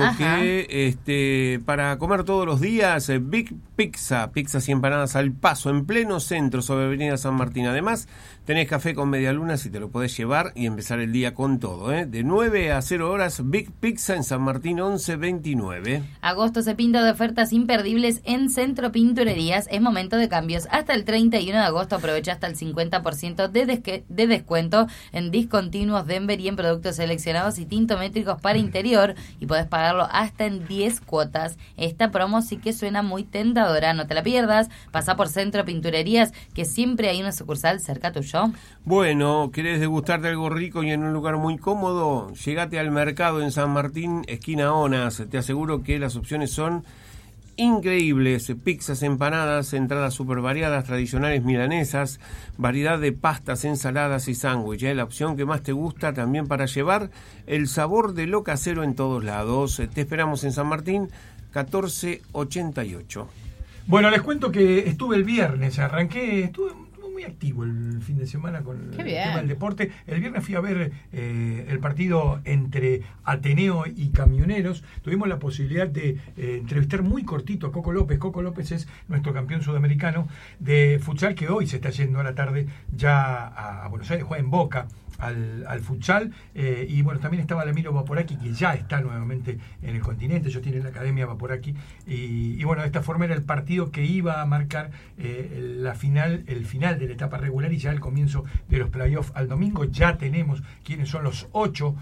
que para comer todos los días, Big Pizza, pizzas y empanadas al paso, en pleno centro sobre Avenida San Martín. Además, tenés café con media luna si te lo podés llevar y empezar el día con todo. De 9 a 0 horas, Big Pizza en San Martín 1129. Agosto se pinta de ofertas imperdibles en Centro Pinturerías. Es momento de cambios. Hasta el 31 de agosto aprovecha hasta el 50% de descuento en discontinuos Denver y en productos seleccionados y tintométricos para interior, y podés pagarlo hasta en 10 cuotas. Esta promo sí que suena muy tentadora, no te la pierdas. Pasá por Centro Pinturerías, que siempre hay una sucursal cerca tuyo. Bueno, ¿querés degustarte algo rico y en un lugar muy cómodo? Llegate al mercado en San Martín, esquina Onas. Te aseguro que las opciones son increíbles: pizzas, empanadas, entradas súper variadas, tradicionales milanesas, variedad de pastas, ensaladas y sándwiches. La opción que más te gusta también para llevar el sabor de lo casero en todos lados. Te esperamos en San Martín 1488. Bueno, les cuento que estuve el viernes, estuve muy activo el fin de semana con el tema del deporte. El viernes fui a ver el partido entre Ateneo y Camioneros. Tuvimos la posibilidad de entrevistar muy cortito a Coco López. Coco López es nuestro campeón sudamericano de futsal, que hoy se está yendo a la tarde ya a Buenos Aires, juega en Boca al futsal, y bueno, también estaba Lamiro Vaporaki, que ya está nuevamente en el continente. Ellos tienen la Academia Vaporaki, y bueno, de esta forma era el partido que iba a marcar el final de la etapa regular y ya el comienzo de los playoffs al domingo. Ya tenemos quiénes son los 8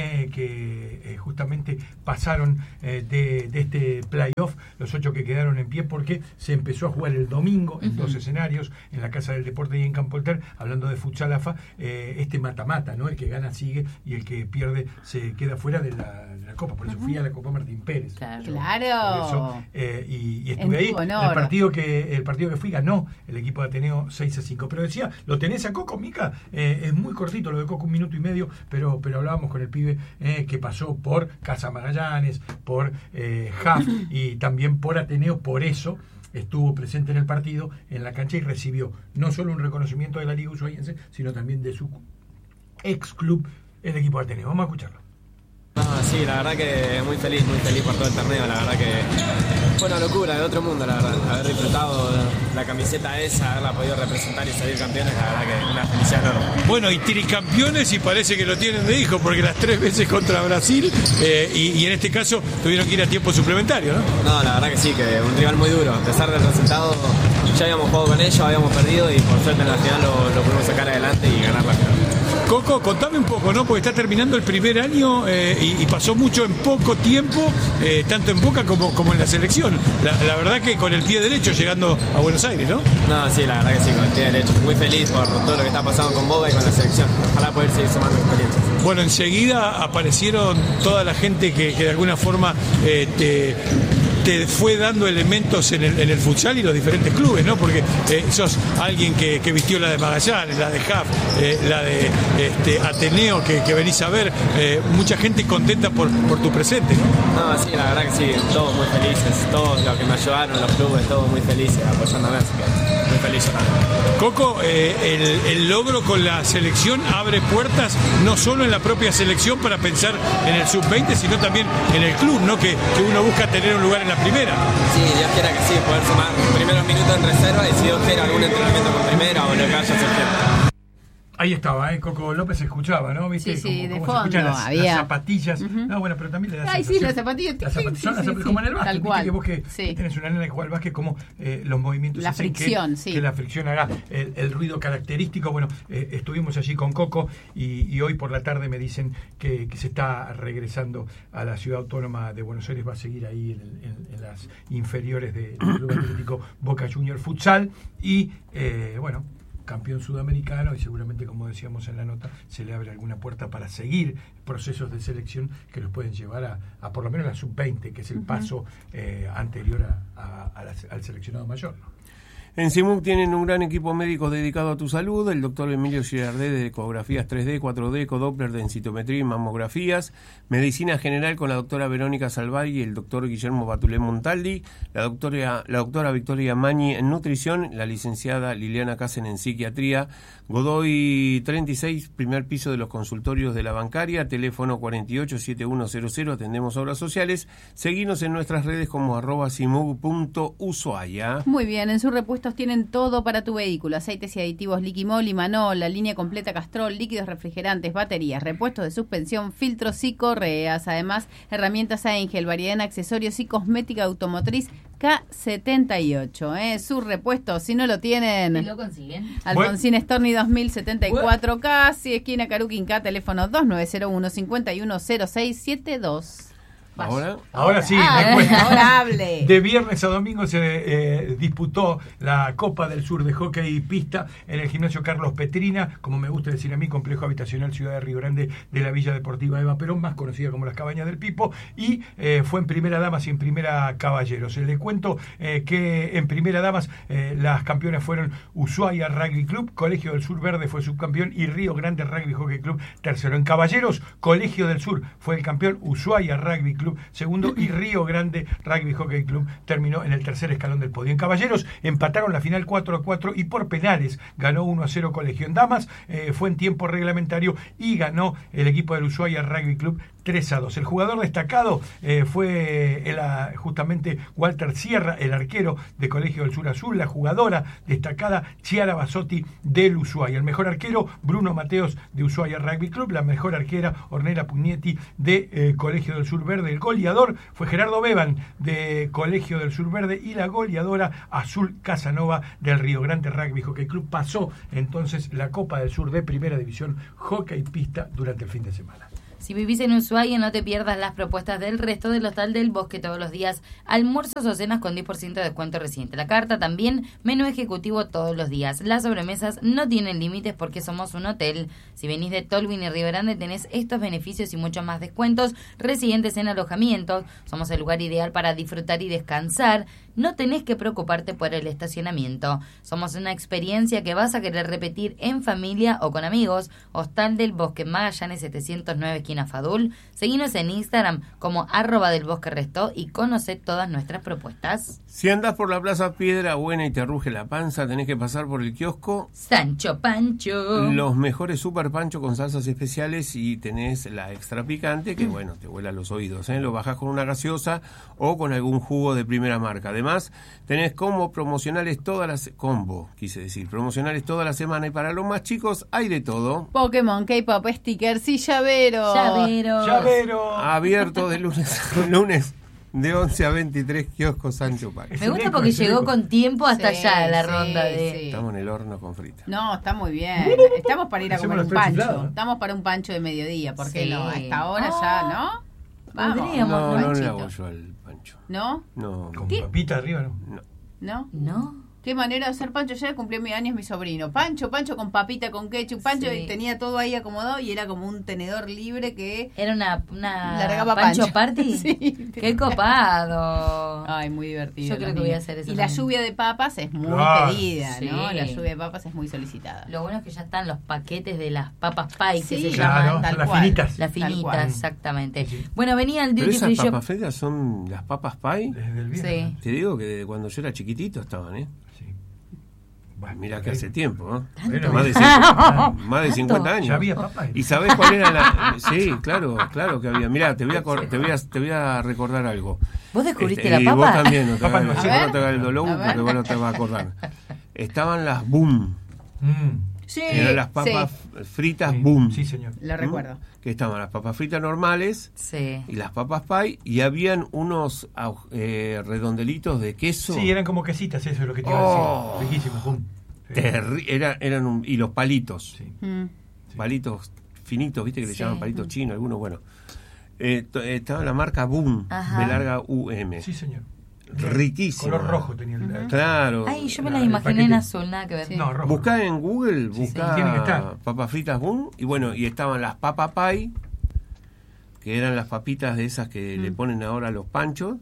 que justamente pasaron de este playoff, los 8 que quedaron en pie, porque se empezó a jugar el domingo en 2 escenarios, en la Casa del Deporte y en Campo Alter. Hablando de futsal AFA, este mata-mata, ¿no? El que gana sigue y el que pierde se queda fuera de la Copa. Por eso fui a la Copa Martín Pérez. Claro. Por eso, y estuve ahí. El partido que fui ganó el equipo de Ateneo 6-5. Pero decía, ¿lo tenés a Coco, Mica? Es muy cortito lo de Coco, 1 minuto y medio, pero hablábamos con el pibe que pasó por Casa Magallanes, por JAF y también por Ateneo. Por eso estuvo presente en el partido, en la cancha, y recibió no solo un reconocimiento de la Liga Ushuaiense, sino también de su ex club, el equipo de Ateneo. Vamos a escucharlo. Sí, la verdad que muy feliz por todo el torneo. La verdad que fue una locura, de otro mundo, la verdad. Haber disfrutado la camiseta esa, haberla podido representar y salir campeones, la verdad que una felicidad enorme. Bueno, y tricampeones, y parece que lo tienen de hijo, porque las 3 veces contra Brasil, y en este caso tuvieron que ir a tiempo suplementario, ¿no? No, la verdad que sí, que un rival muy duro. A pesar del resultado, ya habíamos jugado con ellos, habíamos perdido, y por suerte en la final lo pudimos sacar adelante y ganar la final. Coco, contame un poco, ¿no? Porque está terminando el primer año y pasó mucho en poco tiempo, tanto en Boca como en la selección. La verdad que con el pie derecho llegando a Buenos Aires, ¿no? No, sí, la verdad que sí, con el pie derecho. Muy feliz por todo lo que está pasando con Boca y con la selección. Ojalá poder seguir sumando experiencias. Bueno, enseguida aparecieron toda la gente que de alguna forma te fue dando elementos en el futsal y los diferentes clubes, ¿no? Porque sos alguien que vistió la de Magallanes, la de JAF, la de Ateneo, que venís a ver. Mucha gente contenta por tu presente, ¿no? No, sí, la verdad que sí, todos muy felices, todos los que me ayudaron, los clubes, todos muy felices, apoyándome, así que muy feliz. Coco, el logro con la selección abre puertas no solo en la propia selección para pensar en el sub-20, sino también en el club, ¿no? Que uno busca tener un lugar en la primera. Sí, Dios quiera que sí, poder sumar primeros minutos en reserva, y si Dios quiera algún entrenamiento con primera o lo que haya surgido. Ahí estaba, Coco López se escuchaba, ¿no? ¿Viste? Sí, de cómo fondo se escuchan las zapatillas. Uh-huh. No, bueno, pero también le da Ay, sí, las zapatillas. Como en el básquet, tal cual. Que tenés una nena que juega al básquet, como los movimientos la fricción, que la fricción haga el ruido característico. Bueno, estuvimos allí con Coco, y hoy por la tarde me dicen que se está regresando a la ciudad autónoma de Buenos Aires. Va a seguir ahí en las inferiores del Club Atlético Boca Junior Futsal, y bueno, campeón sudamericano, y seguramente, como decíamos en la nota, se le abre alguna puerta para seguir procesos de selección que los pueden llevar a por lo menos la sub-20, que es el paso anterior al seleccionado mayor, ¿no? En CIMUC tienen un gran equipo médico dedicado a tu salud. El doctor Emilio Girardé de ecografías 3D, 4D, ecodoppler, densitometría y mamografías. Medicina general con la doctora Verónica Salvari y el doctor Guillermo Batulé Montaldi. La doctora Victoria Mañi en nutrición. La licenciada Liliana Casen en psiquiatría. Godoy 36, primer piso de los consultorios de la bancaria. Teléfono 487100. Atendemos obras sociales. Seguinos en nuestras redes como @cimug.ushuaia. Muy bien, en su repuesto tienen todo para tu vehículo: aceites y aditivos Liquimol y Manol, la línea completa Castrol, líquidos refrigerantes, baterías, repuestos de suspensión, filtros y correas. Además, herramientas Angel, variedad en accesorios y cosmética automotriz K78. Su repuesto, si no lo tienen, ¿Y lo consiguen? Alfonsín Storni 2074, casi esquina Caruquinca, teléfono 2901 510672. Ahora sí, ahora hable. De viernes a domingo se disputó la Copa del Sur de Hockey y Pista en el gimnasio Carlos Petrina, como me gusta decir a mí, complejo habitacional Ciudad de Río Grande de la Villa Deportiva Eva Perón, más conocida como las Cabañas del Pipo, y fue en Primera Damas y en Primera Caballeros. Les cuento que en Primera Damas las campeonas fueron Ushuaia Rugby Club, Colegio del Sur Verde fue subcampeón y Río Grande Rugby Hockey Club tercero. En Caballeros, Colegio del Sur fue el campeón, Ushuaia Rugby Club segundo y Río Grande Rugby Hockey Club Club terminó en el tercer escalón del podio. En caballeros empataron la final 4-4 y por penales ganó 1-0 Colegio. En damas fue en tiempo reglamentario y ganó el equipo del Ushuaia Rugby Club 3-2. El jugador destacado fue justamente Walter Sierra, el arquero de Colegio del Sur Azul, la jugadora destacada Chiara Basotti del Ushuaia. El mejor arquero Bruno Mateos de Ushuaia Rugby Club, la mejor arquera Ornella Pugnetti de Colegio del Sur Verde. El goleador fue Gerardo Beban de Colegio del Sur Verde y la goleadora Azul Casanova del Río Grande Rugby Hockey Club. Pasó entonces la Copa del Sur de Primera División Hockey Pista durante el fin de semana. Si vivís en Ushuaia, no te pierdas las propuestas del resto del Hostal del Bosque todos los días. Almuerzos o cenas con 10% de descuento reciente. La carta también, menú ejecutivo todos los días. Las sobremesas no tienen límites porque somos un hotel. Si venís de Tolwyn y Río Grande, tenés estos beneficios y muchos más descuentos. Residentes en alojamientos. Somos el lugar ideal para disfrutar y descansar. No tenés que preocuparte por el estacionamiento. Somos una experiencia que vas a querer repetir en familia o con amigos. Hostal del Bosque, Magallanes 709, esquina Fadul. Seguinos en Instagram como @delbosquerestó y conocé todas nuestras propuestas. Si andás por la Plaza Piedra Buena y te ruge la panza, tenés que pasar por el kiosco Sancho Pancho. Los mejores super pancho con salsas especiales y tenés la extra picante que, bueno, te vuela los oídos, ¿eh? Lo bajás con una gaseosa o con algún jugo de primera marca. Además, tenés promocionales toda la semana y para los más chicos hay de todo. Pokémon, K-pop, stickers y llaveros. Llavero. Abierto de lunes a lunes de 11 a 23 kioscos Sancho Pancho. Me gusta porque llegó con tiempo hasta allá la ronda de... Sí. Estamos en el horno con frita. No, está muy bien. Estamos para ir a comer un pancho. Estamos para un pancho de mediodía, ¿por qué no? A esta hora ya, ¿no? Vamos. Podríamos, No le hago yo al pancho. ¿No? No. Con papita arriba, ¿no? ¿No? ¿No? Qué manera de hacer pancho. Ya cumplió mi años mi sobrino. Pancho con papita, con ketchup, pancho, Sí. y tenía todo ahí acomodado y era como un tenedor libre que... Era una Largaba Pancho pancho. Party. Sí. ¡Qué copado! Ay, muy divertido. Yo creo que voy a hacer eso Y la también. lluvia de papas es muy Claro. pedida, ¿no? Sí. La lluvia de papas es muy solicitada. Lo bueno es que ya están los paquetes de las papas pie que Sí, se Claro, llaman. tal las cual. finitas. Las Tal finitas, cual. exactamente. Sí. Bueno, venía el Pero Duty Free esas Shop. papas fritas son las papas pie. Desde el viernes. Sí. Te digo que desde cuando yo era chiquitito estaban, ¿eh? Sí. Bueno, Mirá que hace tiempo, ¿no? Bueno, Más de ¿Tanto? 50 años. Ya había papas. ¿Y sabés cuál era la...? Sí, claro que había. Mirá, te voy a recordar algo. ¿Vos descubriste Y la vos papa? también, no te Papa hagas no. sí, A ver. no te hagas el dolor A ver. porque vos no te vas a acordar. Estaban las boom, Sí, eran las papas sí, fritas Sí. boom. Sí, señor. lo recuerdo. Que estaban las papas fritas normales Sí. y las papas pie y habían unos redondelitos de queso. Sí, eran como quesitas, eso es lo que te iba Oh. a decir. Riquísimo, pum. Sí. Y los palitos. Sí. Mm. Palitos finitos, viste que le Sí. llaman palitos chinos, algunos, bueno. Estaba la marca Boom, Ajá. de larga UM. Sí, señor. Riquísimo. Color rojo tenía el... Claro. Ay, yo me La- las el imaginé en paquete. azul, nada que ver. Sí. No, rojo. Buscá en Google, Sí, buscá tiene que estar. papas fritas Boom, y bueno, y estaban las papas pie, que eran las papitas de esas que le ponen ahora a los panchos.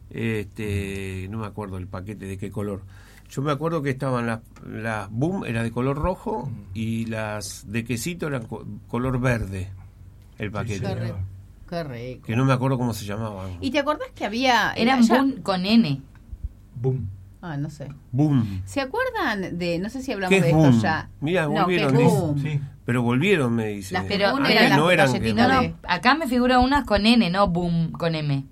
No me acuerdo el paquete de qué color. Yo me acuerdo que estaban las Boom, era de color rojo, y las de quesito eran color verde, el paquete. Sí, Qué Qué rico. Que no me acuerdo cómo se llamaban. ¿Y te acordás que había... Eran ya- Boom con N. Boom. Ah, no sé. Boom. ¿Se acuerdan de... No sé si hablamos ¿Qué de es esto boom? ya. Mira, No, ¿qué es volvieron. dice. boom? Sí. Pero volvieron, me dicen. Las Pero boom antes eran las no eran galletitas No, que- de... no, acá me figura unas con N, no Boom con M.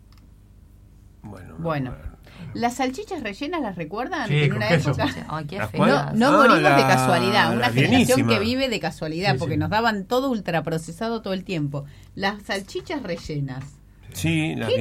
Bueno. ¿Las salchichas rellenas las recuerdan? Sí, En con una queso. época... Ay, qué ¿Las feo. cuál? No Ah, morimos de la- casualidad, una la generación bienísima. que vive de casualidad, Sí, porque sí. nos daban todo ultraprocesado todo el tiempo. Las salchichas rellenas. Sí, ¿Qué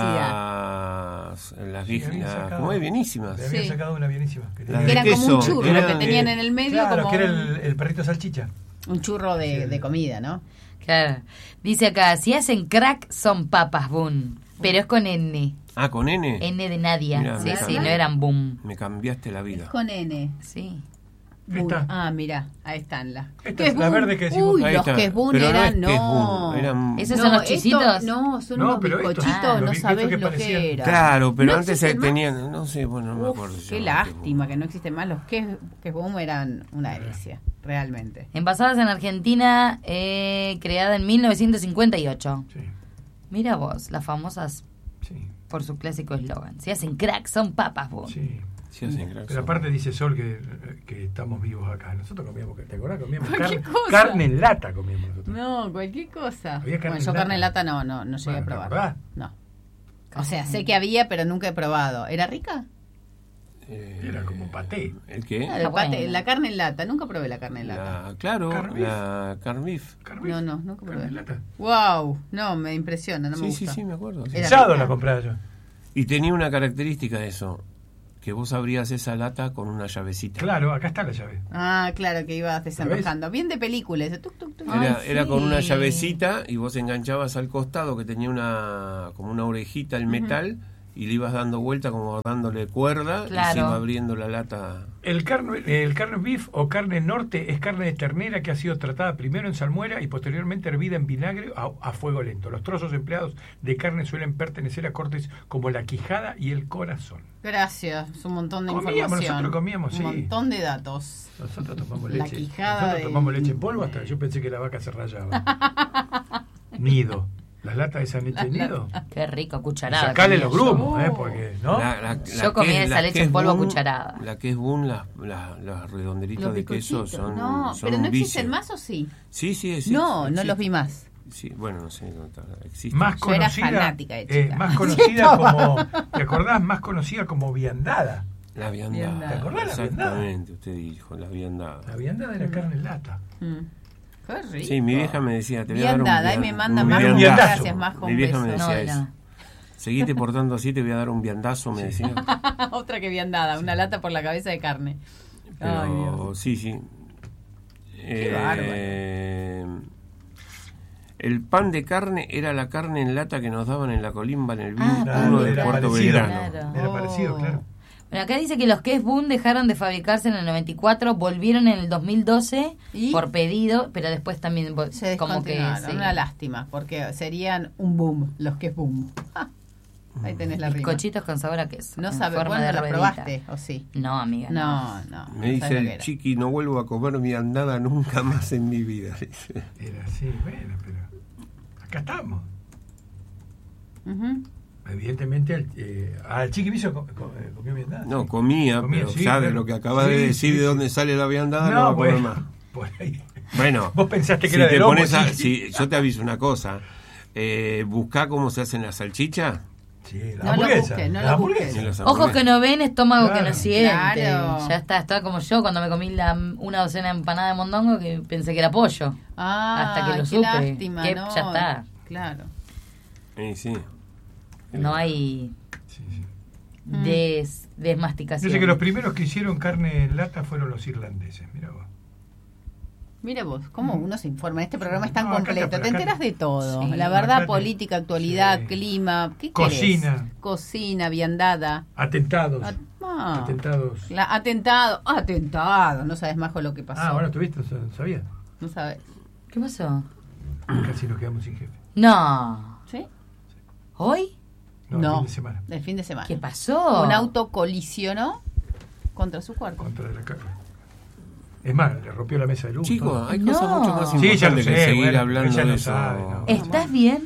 las Sí, habían sacado. ¿cómo es? Bienísimas. Le habían Sí. sacado una bienísima. Que La Que de eran como un queso, churro era que de- tenían en el medio, Claro, como que era el perrito salchicha. un churro de comida, ¿no? Claro. Dice acá, si hacen crack son papas Boom, pero es con N. Ah, con N. N de Nadia. Mirá, Sí, mirá. sí, no eran Boom. Me cambiaste la Es vida. con N. Sí. Boom. Está. Ah, mira, ahí están las. Esta ¿Qué es la boom? verde que decimos. Uy, Ahí los está. que es boom Pero no eran, es que es no. boom, eran- ¿Esos son los esto- chisitos? No, son No, unos pero estos- bizcochitos, los no bizcochitos sabés que lo parecían- que era. Claro, pero ¿No antes existen más? tenían, no sé, bueno, no me Uf, acuerdo. si se qué llamaban, lástima que no existen más. Los que es boom eran una delicia, realmente. Envasadas en Argentina, creada en 1958. Sí, Mira vos, las famosas sí. por su clásico eslogan. Si hacen crack, son papas, vos. Sí. Sí, hacen crack, Pero son. aparte dice Sol que estamos vivos acá. Nosotros comíamos, ¿te acordás? Comíamos Cualquier cosa. carne en lata comíamos nosotros. No, cualquier cosa. Había carne Bueno, yo en carne en lata. lata no llegué Bueno, a ¿te probar. acordás? No. O sea, sé que había, pero nunca he probado. ¿Era rica? Era como paté. ¿El qué? La, bueno. la carne en lata. Nunca probé la carne en lata. Claro, Carne la carne beef. No, nunca Carne probé. en lata. Wow, no, me impresiona, no me Sí, gusta. sí, me acuerdo. sí. Era Sábado rica. la compraba yo. Y tenía una característica eso, que vos abrías esa lata con una llavecita. Claro, acá está la llave. Ah, claro, que ibas desenrojando. Bien de película ese. Tuc, tuc, tuc. Era sí. con una llavecita y vos enganchabas al costado que tenía como una orejita el metal y le ibas dando vuelta como dándole cuerda y Claro. se iba abriendo la lata. El carne beef o carne norte es carne de ternera que ha sido tratada primero en salmuera y posteriormente hervida en vinagre a fuego lento. Los trozos empleados de carne suelen pertenecer a cortes como la quijada y el corazón. Gracias, un montón de Comíamos, información. nosotros comíamos, sí. Un montón de datos. Nosotros tomamos La leche. quijada Nosotros de- tomamos leche en polvo hasta yo pensé que la vaca se rayaba. Nido. Las latas de esa leche nido. Qué rico, cucharada. Sacale comía los yo. grumos, porque, ¿no? Yo comía esa leche en polvo a cucharada. La que es boom, los redondelitos Los de queso bizcochitos. son No, son pero no un existen vicio. más o sí. Sí, sí, No, no existe. los vi más. Sí, bueno, no sé, existe. Más Yo era conocida, fanática de chica. más conocida como, ¿te acordás? Más conocida como viandada. La viandada. Viandada. ¿Te acordás la viandada? Exactamente, usted dijo, la viandada. La viandada era carne en lata. Qué rico. Sí, mi vieja me decía, te voy a dar un Viandada, ahí vian- me manda un más viandazo. con viandazo. gracias, más con Mi vieja me besos. decía No, eso. no. Seguite portando así, te voy a dar un viandazo, me decía. Otra que viandada, una lata por la cabeza de carne. Ay, Dios. Pero sí, sí. El pan de carne era la carne en lata que nos daban en la colimba en el Ah, vínculo de era Puerto parecido. Belgrano. Claro. Era parecido, claro. Bueno, acá dice que los que es Boom dejaron de fabricarse en el 94, volvieron en el 2012 ¿Y? por pedido, pero después también Se como que descontinuaron. sí. Una lástima, porque serían un boom, los que es boom. Ahí tenés la rima. Bizcochitos con sabor a queso. No en sabes, forma bueno, de ¿la ruedita. probaste o sí? No, amiga. No. Me no dice sabes lo que el era. chiqui, no vuelvo a comer viandada nunca más en mi vida. dice. Era así, bueno, pero acá estamos. Ujú. Evidentemente, al Chiqui Viso comió viandada. No, sí. comía, pero sí, ya de claro. lo que acabas de Sí, decir sí, de sí. dónde sale la viandada, no va a comer bueno, más. por ahí. Bueno, Vos pensaste que si era te de lomo, pones a, sí. yo te aviso una cosa, buscá cómo se hacen las salchichas. Sí, la No lo hamburguesa. busques, no la lo hamburguesa. busques. y las Ojos hamburguesas. que no ven, estómago que Claro. no siente. Claro. Ya está como yo cuando me comí una docena de empanada de mondongo que pensé que era pollo. Ah, Hasta que lo qué supe. lástima, Que no. ya está. Claro. Sí. No hay Sí, sí. desmasticación. Yo sé que los primeros que hicieron carne en lata fueron los irlandeses, mira vos. Mira vos, cómo uno se informa. Este programa es tan No, acá completo. está, Te acá enteras de todo. Sí. La verdad, Acá te- política, actualidad, sí. clima. ¿Qué Cocina. querés? Cocina, viandada. Atentados. Atentado. Atentados. Atentado. No sabes más con lo que pasó. Ah, bueno, ¿tuviste? ¿Sabías? No sabes. ¿Qué pasó? Casi nos quedamos sin jefe. No. ¿Sí? ¿Hoy? No, el fin de semana. El fin de semana. ¿Qué pasó? Un auto colisionó contra su cuerpo. Contra la carne. Es más, le rompió la mesa de luz. Chicos, todo. hay No. cosas mucho más Sí, ya lo importantes que sé, seguir bueno, hablando ella de no eso. sabe, no. ¿Estás bien?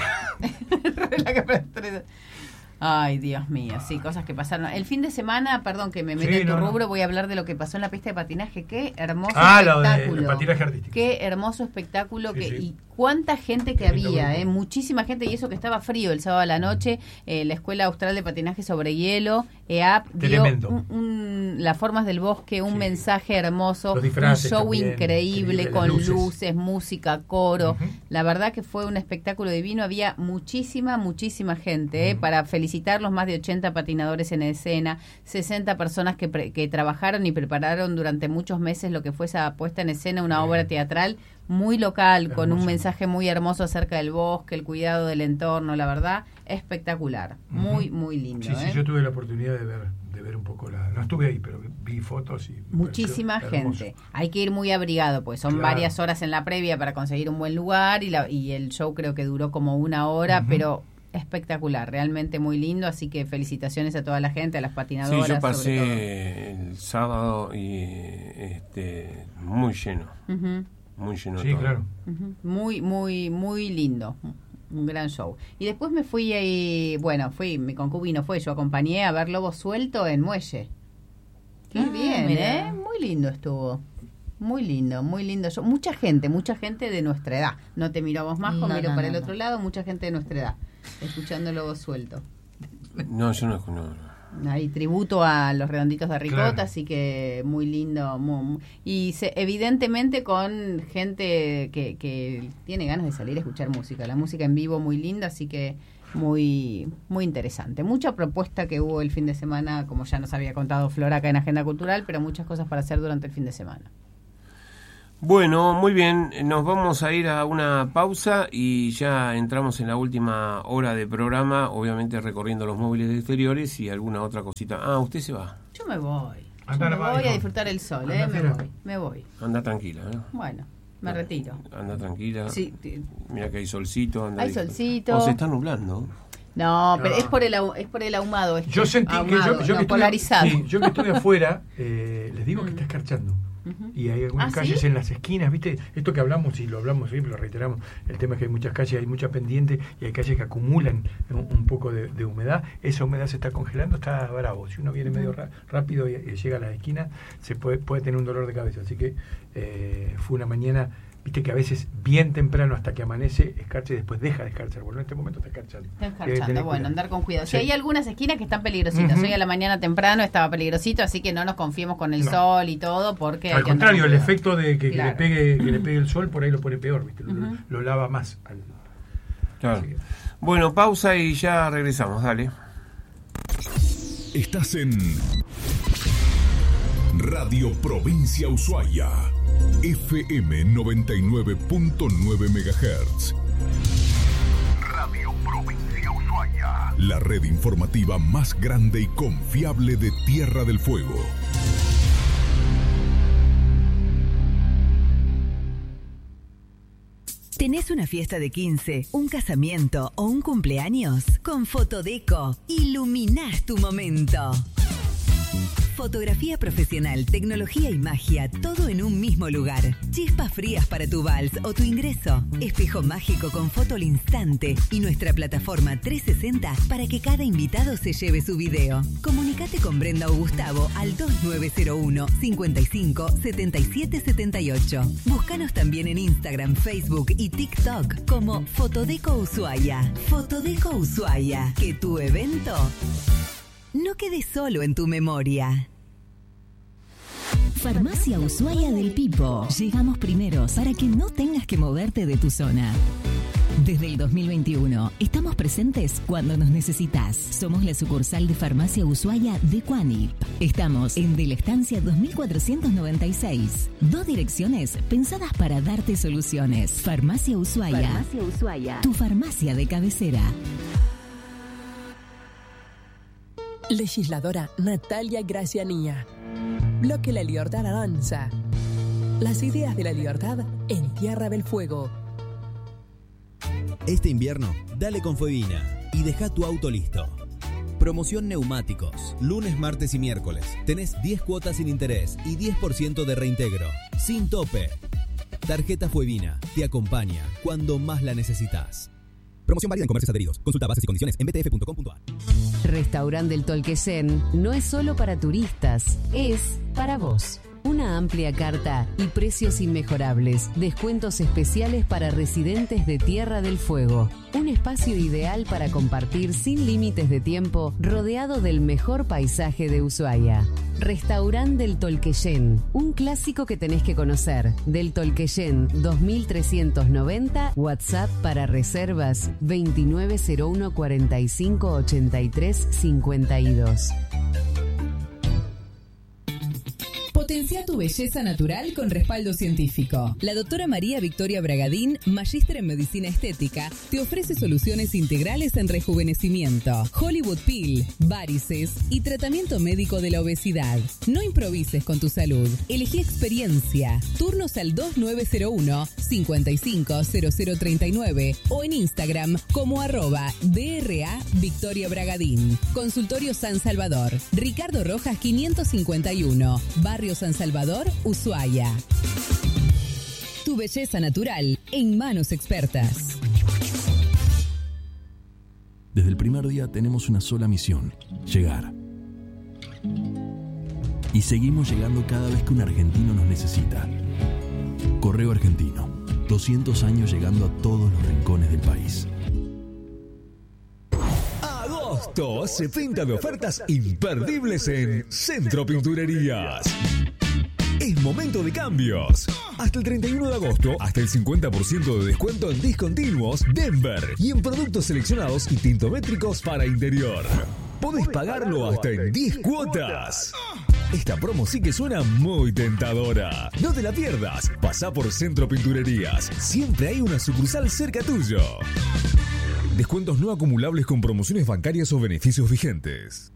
Ay, Dios mío, sí, cosas que pasaron. El fin de semana, perdón que me meto Sí, en tu no, no. rubro, voy a hablar de lo que pasó en la pista de patinaje. Qué hermoso Lo espectáculo. de patinaje artístico. Qué hermoso espectáculo Sí, sí. y cuánta gente que Qué lindo había, grupo. muchísima gente, y eso que estaba frío el sábado a la noche. La Escuela Austral de Patinaje sobre Hielo, EAP, dio Tremendo. Las Formas del Bosque, un Sí. mensaje hermoso, Los un disfraces show también, increíble increíble, con las luces, música, coro. Ujú. La verdad que fue un espectáculo divino, había muchísima gente, para felicitarlos, más de 80 patinadores en escena, 60 personas que trabajaron y prepararon durante muchos meses lo que fue esa puesta en escena, una obra teatral muy local, con un Hermoso. mensaje muy hermoso acerca del bosque, el cuidado del entorno, la verdad, espectacular, muy, muy lindo. Sí, sí, yo tuve la oportunidad de ver un poco no estuve ahí, pero vi fotos y me Muchísima pareció hermoso. gente. Hay que ir muy abrigado, pues son Claro. varias horas en la previa para conseguir un buen lugar y el show creo que duró como una hora, Ujú. pero espectacular, realmente muy lindo, así que felicitaciones a toda la gente, a las Sí, patinadoras. yo sobre pasé el sábado y muy lleno, todo. Ujú, muy lleno Sí, todo. claro. ujú. Muy, muy, muy lindo. Un gran show. Y después me fui ahí, mi concubino fue, yo acompañé a ver Lobo Suelto en Muelle. Qué bien, mira. Muy lindo estuvo. Muy lindo show. Mucha gente de nuestra edad. No te miro a vos más, miro para el otro lado, mucha gente de nuestra edad, escuchando Lobo Suelto. No, yo no. Hay tributo a los Redonditos de Ricota, Claro. así que muy lindo. Evidentemente con gente que tiene ganas de salir a escuchar música. La música en vivo muy linda, así que muy muy interesante. Mucha propuesta que hubo el fin de semana, como ya nos había contado Flor acá en Agenda Cultural, pero muchas cosas para hacer durante el fin de semana. Bueno, muy bien, nos vamos a ir a una pausa y ya entramos en la última hora de programa, obviamente recorriendo los móviles exteriores y alguna otra cosita. Usted se va. Yo me voy. Anda Me nomás, voy a hijo. disfrutar el sol, Anda, Fera. me voy. Anda tranquila, ¿eh? Bueno, me retiro. Anda tranquila. Sí, Mira que hay solcito. hay solcito. O se está nublando. No, pero No. es por el ahumado. Yo sentí que ahumado, yo no, que polarizado. yo que estoy afuera, les digo que está escarchando. Y hay algunas calles ¿sí? en las esquinas, ¿viste? Esto que hablamos, y lo hablamos siempre, lo reiteramos, el tema es que hay muchas calles, hay mucha pendiente y hay calles que acumulan un poco de humedad. Esa humedad se está congelando, está bravo. Si uno viene medio rápido y llega a las esquinas, se puede tener un dolor de cabeza. Así que fue una mañana, viste que a veces bien temprano hasta que amanece escarcha y después deja de escarchar. Bueno, en este momento está escarchando. Está escarchando, bueno, andar con cuidado. Sí. Si hay algunas esquinas que están peligrositas. Hoy a la mañana temprano estaba peligrosito, así que no nos confiemos con el sol y todo, porque hay Al que andar contrario, con el cuidado. efecto de que Claro. le pegue el sol, por ahí lo pone peor, ¿viste? Lo lava más. Claro. Así que- Bueno, pausa y ya regresamos, dale. Estás en Radio Provincia Ushuaia, FM 99.9 MHz. Radio Provincia Ushuaia, la red informativa más grande y confiable de Tierra del Fuego. ¿Tenés una fiesta de 15, un casamiento o un cumpleaños? Con Fotodeco, iluminás tu momento. Fotografía profesional, tecnología y magia, todo en un mismo lugar. Chispas frías para tu vals o tu ingreso. Espejo mágico con foto al instante. Y nuestra plataforma 360 para que cada invitado se lleve su video. Comunicate con Brenda o Gustavo al 2901 55 77 78. Búscanos también en Instagram, Facebook y TikTok como Fotodeco Ushuaia. Fotodeco Ushuaia. Que tu evento no quede solo en tu memoria. Farmacia Ushuaia del Pipo. Llegamos primeros para que no tengas que moverte de tu zona. Desde el 2021, estamos presentes cuando nos necesitas. Somos la sucursal de Farmacia Ushuaia de Cuanip. Estamos en De la Estancia 2496. 2 direcciones pensadas para darte soluciones. Farmacia Ushuaia. Farmacia Ushuaia. Tu farmacia de cabecera. Legisladora Natalia Gracianía. Bloque La Libertad avanza. Las ideas de la libertad en Tierra del Fuego. Este invierno, dale con Fuevina y deja tu auto listo. Promoción neumáticos. Lunes, martes y miércoles. Tenés 10 cuotas sin interés y 10% de reintegro. Sin tope. Tarjeta Fuevina te acompaña cuando más la necesitas. Promoción válida en comercios adheridos. Consulta bases y condiciones en btf.com.ar. Restaurante del Tolqueyen no es solo para turistas, es para vos. Una amplia carta y precios inmejorables. Descuentos especiales para residentes de Tierra del Fuego. Un espacio ideal para compartir sin límites de tiempo, rodeado del mejor paisaje de Ushuaia. Restaurante del Tolqueyen, un clásico que tenés que conocer. Del Tolqueyen 2390, WhatsApp para reservas 2901 45 83 52. Potencia tu belleza natural con respaldo científico. La doctora María Victoria Bragadín, magíster en medicina estética, te ofrece soluciones integrales en rejuvenecimiento, Hollywood Peel, varices y tratamiento médico de la obesidad. No improvises con tu salud. Elegí experiencia. Turnos al 2901 550039 o en Instagram como @DRA Victoria Bragadín. Consultorio San Salvador. Ricardo Rojas 551. Barrio San Salvador, Ushuaia. Tu belleza natural en manos expertas. Desde el primer día tenemos una sola misión: llegar. Y seguimos llegando cada vez que un argentino nos necesita. Correo Argentino, 200 años llegando a todos los rincones del país. Agosto se pinta de ofertas imperdibles en Centro Pinturerías. Es momento de cambios. Hasta el 31 de agosto, hasta el 50% de descuento en discontinuos Denver y en productos seleccionados y tintométricos para interior. Podés pagarlo hasta en 10 cuotas. Esta promo sí que suena muy tentadora. No te la pierdas. Pasá por Centro Pinturerías. Siempre hay una sucursal cerca tuyo. Descuentos no acumulables con promociones bancarias o beneficios vigentes.